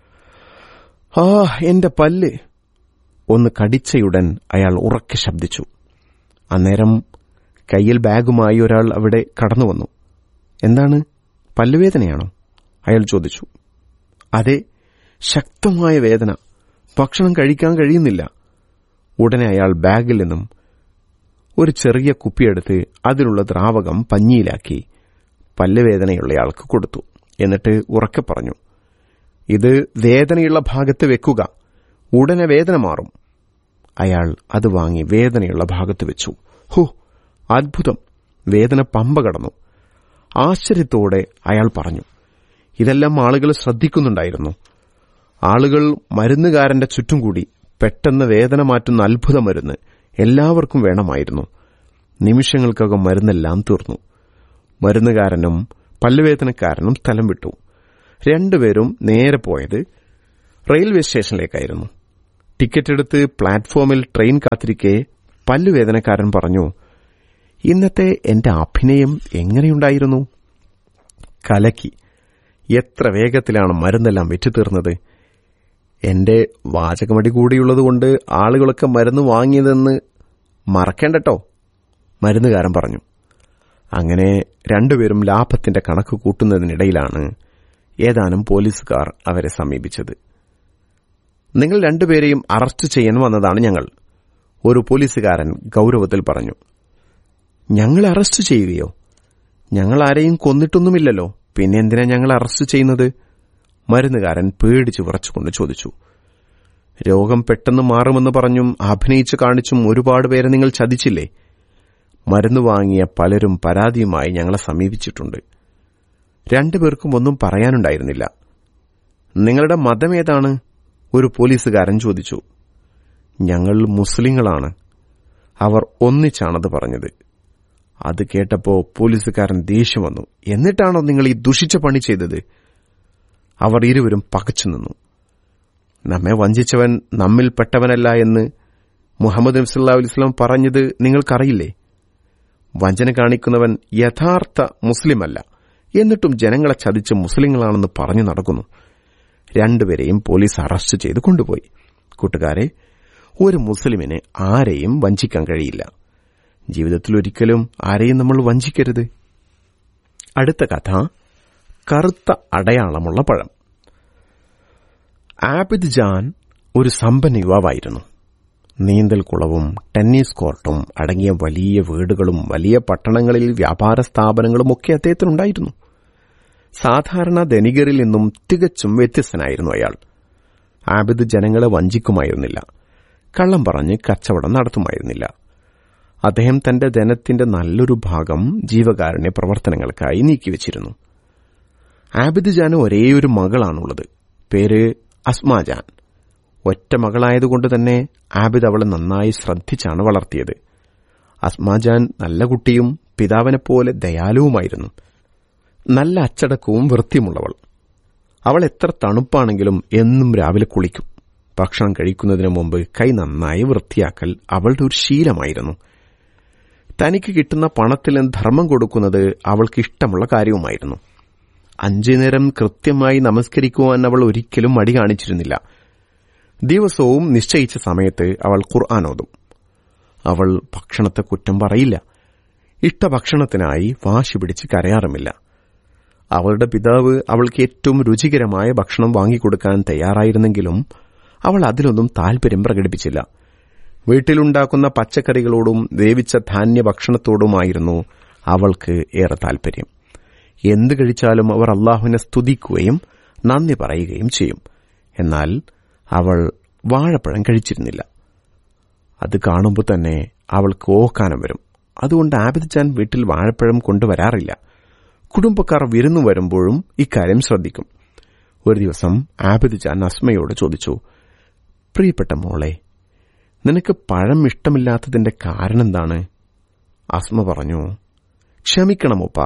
[SPEAKER 4] ആ, എന്റെ പല്ല്! ഒന്ന് കടിച്ചയുടൻ അയാൾ ഉറക്കെ ശബ്ദിച്ചു. അന്നേരം കയ്യിൽ ബാഗുമായി ഒരാൾ അവിടെ കടന്നുവന്നു. എന്താണ്, പല്ലുവേദനയാണോ? അയാൾ ചോദിച്ചു. അതെ, ശക്തമായ വേദന, ഭക്ഷണം കഴിക്കാൻ കഴിയുന്നില്ല. ഉടനെ അയാൾ ബാഗിൽ നിന്നും ഒരു ചെറിയ കുപ്പിയെടുത്ത് അതിലുള്ള ദ്രാവകം പഞ്ഞിയിലാക്കി പല്ലുവേദനയുള്ളയാൾക്ക് കൊടുത്തു. എന്നിട്ട് ഉറക്കെ പറഞ്ഞു, ഇത് വേദനയുള്ള ഭാഗത്ത് വെക്കുക, ഉടനെ വേദന മാറും. അയാൾ അത് വാങ്ങി വേദനയുള്ള ഭാഗത്ത് വെച്ചു. ഹോ, അത്ഭുതം! വേദന പമ്പ കടന്നു. ആശ്ചര്യത്തോടെ അയാൾ പറഞ്ഞു, ഇതെല്ലാം ആളുകൾ ശ്രദ്ധിക്കുന്നുണ്ടായിരുന്നു. ആളുകൾ മരുന്നുകാരന്റെ ചുറ്റും കൂടി. പെട്ടെന്ന് വേദന മാറ്റുന്ന അത്ഭുത മരുന്ന് എല്ലാവർക്കും വേണമായിരുന്നു. നിമിഷങ്ങൾക്കകം മരുന്നെല്ലാം തീർന്നു. മരുന്നുകാരനും പല്ലുവേദനക്കാരനും സ്ഥലം വിട്ടു. രണ്ടുപേരും നേരെ പോയത് റെയിൽവേ സ്റ്റേഷനിലേക്കായിരുന്നു. ടിക്കറ്റ് എടുത്ത് പ്ലാറ്റ്ഫോമിൽ ട്രെയിൻ കാത്തിരിക്കെ പല്ലുവേദനക്കാരൻ പറഞ്ഞു, ഇന്നത്തെ എന്റെ അഭിനയം എങ്ങനെയുണ്ടായിരുന്നു? കലക്കി. എത്ര വേഗത്തിലാണ് മരുന്നെല്ലാം വിറ്റുതീർന്നത്. എന്റെ വാചകമടി കൂടിയുള്ളതുകൊണ്ട് ആളുകളൊക്കെ മരുന്ന് വാങ്ങിയതെന്ന് മറക്കേണ്ടട്ടോ, മരുന്നുകാരൻ പറഞ്ഞു. അങ്ങനെ രണ്ടുപേരും ലാഭത്തിന്റെ കണക്ക് കൂട്ടുന്നതിനിടയിലാണ് ഏതാനും പോലീസുകാർ അവരെ സമീപിച്ചത്. നിങ്ങൾ രണ്ടുപേരെയും അറസ്റ്റ് ചെയ്യാൻ വന്നതാണ് ഞങ്ങൾ, ഒരു പോലീസുകാരൻ ഗൌരവത്തിൽ പറഞ്ഞു. ഞങ്ങൾ അറസ്റ്റ് ചെയ്യുകയോ? ഞങ്ങൾ ആരെയും കൊന്നിട്ടൊന്നുമില്ലല്ലോ, പിന്നെ എന്തിനാ ഞങ്ങൾ അറസ്റ്റ് ചെയ്യുന്നത്? മരുന്നുകാരൻ പേടിച്ചു വിറച്ചുകൊണ്ട് ചോദിച്ചു. രോഗം പെട്ടെന്ന് മാറുമെന്ന് പറഞ്ഞും അഭിനയിച്ചു കാണിച്ചും ഒരുപാട് പേരെ നിങ്ങൾ ചതിച്ചില്ലേ? മരുന്ന് വാങ്ങിയ പലരും പരാതിയുമായി ഞങ്ങളെ സമീപിച്ചിട്ടുണ്ട്. രണ്ടുപേർക്കും ഒന്നും പറയാനുണ്ടായിരുന്നില്ല. നിങ്ങളുടെ മതമേതാണ്? ഒരു പോലീസുകാരൻ ചോദിച്ചു. ഞങ്ങൾ മുസ്ലിങ്ങളാണ്. അവർ ഒന്നിച്ചാണത് പറഞ്ഞത്. അത് കേട്ടപ്പോ പോലീസുകാരൻ ദേഷ്യം വന്നു. എന്നിട്ടാണോ നിങ്ങൾ ഈ ദുഷിച്ച പണി ചെയ്തത്? അവർ ഇരുവരും പകച്ചു നിന്നു. നമ്മെ വഞ്ചിച്ചവൻ നമ്മിൽപ്പെട്ടവനല്ല എന്ന് മുഹമ്മദ് നബി സല്ലല്ലാഹു അലൈഹി വസല്ലം പറഞ്ഞത് നിങ്ങൾക്കറിയില്ലേ? വഞ്ചന കാണിക്കുന്നവൻ യഥാർത്ഥ മുസ്ലിമല്ല, എന്നിട്ടും ജനങ്ങളെ ചതിച്ച് മുസ്ലിങ്ങളാണെന്ന് പറഞ്ഞു നടക്കുന്നു. രണ്ടുപേരെയും പോലീസ് അറസ്റ്റ് ചെയ്ത് കൊണ്ടുപോയി. കൂട്ടുകാരെ, ഒരു മുസ്ലിമിന് ആരെയും വഞ്ചിക്കാൻ കഴിയില്ല. ജീവിതത്തിൽ ഒരിക്കലും ആരെയും നമ്മൾ വഞ്ചിക്കരുത്. അടുത്ത കഥ, കറുത്ത അടയാളമുള്ള പഴം. ആബിദ് ജാൻ ഒരു സമ്പന്ന യുവാവായിരുന്നു. നീന്തൽക്കുളവും ടെന്നീസ് കോർട്ടും അടങ്ങിയ വലിയ വീടുകളും വലിയ പട്ടണങ്ങളിൽ വ്യാപാര സ്ഥാപനങ്ങളും ഒക്കെ അദ്ദേഹത്തിനുണ്ടായിരുന്നു. സാധാരണ ധനികരിൽ നിന്നും തികച്ചും വ്യത്യസ്തനായിരുന്നു അയാൾ. ആബിദ് ജനങ്ങളെ വഞ്ചിക്കുമായിരുന്നില്ല, കള്ളം പറഞ്ഞ് കച്ചവടം നടത്തുമായിരുന്നില്ല. അദ്ദേഹം തന്റെ ധനത്തിന്റെ നല്ലൊരു ഭാഗം ജീവകാരുണ്യ പ്രവർത്തനങ്ങൾക്കായി നീക്കിവച്ചിരുന്നു. ആബിദ് ജാന് ഒരേയൊരു മകളാണുള്ളത്. പേര് അസ്മാ ജാൻ. ഒറ്റ മകളായതുകൊണ്ട് തന്നെ ആബിദ് അവളെ നന്നായി ശ്രദ്ധിച്ചാണ് വളർത്തിയത്. അസ്മാ ജാൻ നല്ല കുട്ടിയും പിതാവിനെപ്പോലെ ദയാലുവുമായിരുന്നു. നല്ല അച്ചടക്കവും വൃത്തിയുമുള്ളവൾ. അവൾ എത്ര തണുപ്പാണെങ്കിലും എന്നും രാവിലെ കുളിക്കും. ഭക്ഷണം കഴിക്കുന്നതിന് മുമ്പ് കൈ നന്നായി വൃത്തിയാക്കൽ അവളുടെ ഒരു ശീലമായിരുന്നു. തനിക്ക് കിട്ടുന്ന പണത്തിൽ നിന്ന് ധർമ്മം കൊടുക്കുന്നത് അവൾക്ക് ഇഷ്ടമുള്ള കാര്യവുമായിരുന്നു. 5 നേരം കൃത്യമായി നമസ്കരിക്കുവാൻ അവൾ ഒരിക്കലും മടി കാണിച്ചിരുന്നില്ല. ദിവസവും നിശ്ചയിച്ച സമയത്ത് അവൾ ഖുർആൻ ഓതും. അവൾ ഭക്ഷണത്തെ കുറ്റം പറയില്ല. ഇഷ്ടഭക്ഷണത്തിനായി വാശി പിടിച്ച് കരയാറുമില്ല. അവളുടെ പിതാവ് അവൾക്ക് ഏറ്റവും രുചികരമായ ഭക്ഷണം വാങ്ങിക്കൊടുക്കാൻ തയ്യാറായിരുന്നെങ്കിലും അവൾ അതിലൊന്നും താൽപര്യം പ്രകടിപ്പിച്ചില്ല. വീട്ടിലുണ്ടാക്കുന്ന പച്ചക്കറികളോടും വേവിച്ച ധാന്യഭക്ഷണത്തോടുമായിരുന്നു അവൾക്ക് ഏറെ താൽപര്യം. എന്ത് കഴിച്ചാലും അവർ അള്ളാഹുവിനെ സ്തുതിക്കുകയും നന്ദി പറയുകയും ചെയ്യും. എന്നാൽ അവൾ വാഴപ്പഴം കഴിച്ചിരുന്നില്ല. അത് കാണുമ്പോൾ തന്നെ അവൾക്ക് ഓക്കാനം വരും. അതുകൊണ്ട് ആബിദ് ജാൻ വീട്ടിൽ വാഴപ്പഴം കൊണ്ടുവരാറില്ല. കുടുംബക്കാർ വിരുന്നു വരുമ്പോഴും ഇക്കാര്യം ശ്രദ്ധിക്കും. ഒരു ദിവസം ആബിദ് ജാൻ അസ്മയോട് ചോദിച്ചു, പ്രിയപ്പെട്ട മോളെ, നിനക്ക് പഴം ഇഷ്ടമില്ലാത്തതിന്റെ കാരണം എന്താണ്? അസ്മ പറഞ്ഞു, ക്ഷമിക്കണമോപ്പാ,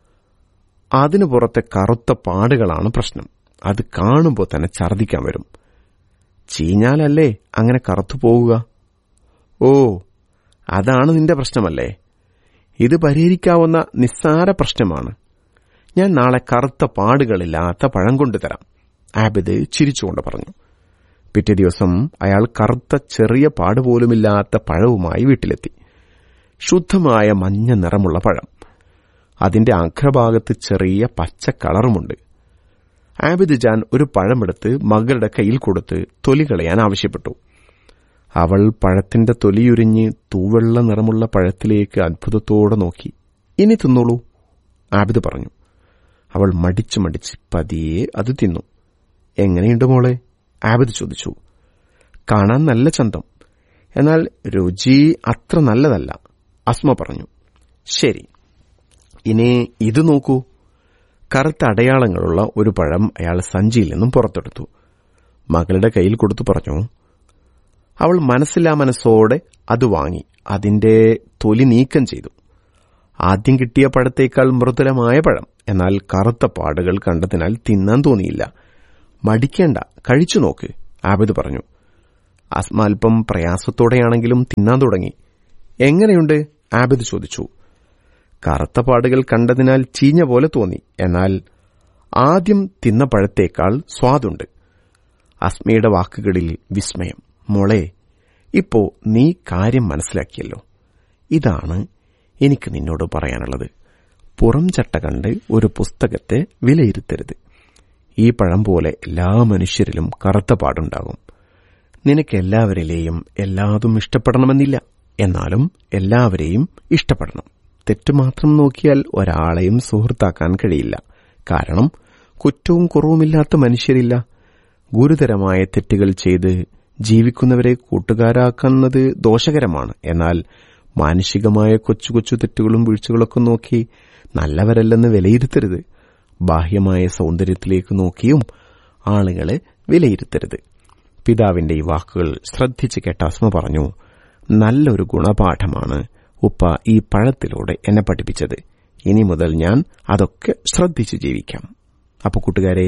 [SPEAKER 4] അതിനു പുറത്തെ കറുത്ത പാടുകളാണ് പ്രശ്നം. അത് കാണുമ്പോൾ തന്നെ ഛർദ്ദിക്കാൻ വരും. ചീഞ്ഞാലല്ലേ അങ്ങനെ കറുത്തു പോവുക? ഓ, അതാണ് നിന്റെ പ്രശ്നമല്ലേ? ഇത് പരിഹരിക്കാവുന്ന നിസ്സാര പ്രശ്നമാണ്. ഞാൻ നാളെ കറുത്ത പാടുകളില്ലാത്ത പഴം കൊണ്ടുതരാം, ആബിദ് ചിരിച്ചുകൊണ്ട് പറഞ്ഞു. പിറ്റേ ദിവസം അയാൾ കറുത്ത ചെറിയ പാടുപോലുമില്ലാത്ത പഴവുമായി വീട്ടിലെത്തി. ശുദ്ധമായ മഞ്ഞ നിറമുള്ള പഴം. അതിന്റെ അഗ്രഭാഗത്ത് ചെറിയ പച്ച കളറുമുണ്ട്. ആബിദ് ജാൻ ഒരു പഴമെടുത്ത് മകളുടെ കയ്യിൽ കൊടുത്ത് തൊലി കളയാൻ ആവശ്യപ്പെട്ടു. അവൾ പഴത്തിന്റെ തൊലിയുരിഞ്ഞ് തൂവെള്ള നിറമുള്ള പഴത്തിലേക്ക് അത്ഭുതത്തോടെ നോക്കി. ഇനി തിന്നോളൂ, ആബിദ് പറഞ്ഞു. അവൾ മടിച്ചു മടിച്ച് പതിയെ അത് തിന്നു. എങ്ങനെയുണ്ട് മോളെ? ആബിദ് ചോദിച്ചു. കാണാൻ നല്ല ചന്തം, എന്നാൽ രുചി അത്ര നല്ലതല്ല, അസ്മ പറഞ്ഞു. ശരി, ഇനി ഇത് നോക്കൂ. കറുത്ത അടയാളങ്ങളുള്ള ഒരു പഴം അയാൾ സഞ്ചിയിൽ നിന്നും പുറത്തെടുത്തു. മകളുടെ കയ്യിൽ കൊടുത്തു പറഞ്ഞു. അവൾ മനസ്സില്ലാ മനസ്സോടെ അത് വാങ്ങി അതിന്റെ തൊലി നീക്കം ചെയ്തു. ആദ്യം കിട്ടിയ പഴത്തേക്കാൾ മൃദുലമായ പഴം, എന്നാൽ കറുത്ത പാടുകൾ കണ്ടതിനാൽ തിന്നാൻ തോന്നിയില്ല. മടിക്കേണ്ട, കഴിച്ചു നോക്ക്, ആബിദ് പറഞ്ഞു. അസ്മ അല്പം പ്രയാസത്തോടെയാണെങ്കിലും തിന്നാൻ തുടങ്ങി. എങ്ങനെയുണ്ട്? ആബിദ് ചോദിച്ചു. കറുത്ത പാടുകൾ കണ്ടതിനാൽ ചീഞ്ഞ പോലെ തോന്നി. എന്നാൽ ആദ്യം തിന്ന പഴത്തേക്കാൾ സ്വാദുണ്ട്. അസ്മയുടെ വാക്കുകളിൽ വിസ്മയം. മോളെ, ഇപ്പോ നീ കാര്യം മനസ്സിലാക്കിയല്ലോ. ഇതാണ് എനിക്ക് നിന്നോട് പറയാനുള്ളത്. പുറം ചട്ട കണ്ട് ഒരു പുസ്തകത്തെ വിലയിരുത്തരുത്. ഈ പഴം പോലെ എല്ലാ മനുഷ്യരിലും കറുത്ത പാടുണ്ടാകും. നിനക്ക് എല്ലാവരിലെയും എല്ലാതും ഇഷ്ടപ്പെടണമെന്നില്ല. എന്നാലും എല്ലാവരെയും ഇഷ്ടപ്പെടണം. തെറ്റുമാത്രം നോക്കിയാൽ ഒരാളെയും സുഹൃത്താക്കാൻ കഴിയില്ല. കാരണം കുറ്റവും കുറവുമില്ലാത്ത മനുഷ്യരില്ല. ഗുരുതരമായ തെറ്റുകൾ ചെയ്ത് ജീവിക്കുന്നവരെ കൂട്ടുകാരാക്കുന്നത് ദോഷകരമാണ്. എന്നാൽ മാനുഷികമായ കൊച്ചു കൊച്ചു തെറ്റുകളും വീഴ്ചകളൊക്കെ നോക്കി നല്ലവരല്ലെന്ന് വിലയിരുത്തരുത്. ബാഹ്യമായ സൗന്ദര്യത്തിലേക്ക് നോക്കിയും ആളുകളെ വിലയിരുത്തരുത്. പിതാവിന്റെ ഈ വാക്കുകൾ ശ്രദ്ധിച്ച് കേട്ട അസ്മ പറഞ്ഞു, നല്ലൊരു ഗുണപാഠമാണ് ഉപ്പ ഈ പഴത്തിലൂടെ എന്നെ പഠിപ്പിച്ചത്. ഇനി മുതൽ ഞാൻ അതൊക്കെ ശ്രദ്ധിച്ച് ജീവിക്കാം. അപ്പൊ കൂട്ടുകാരെ,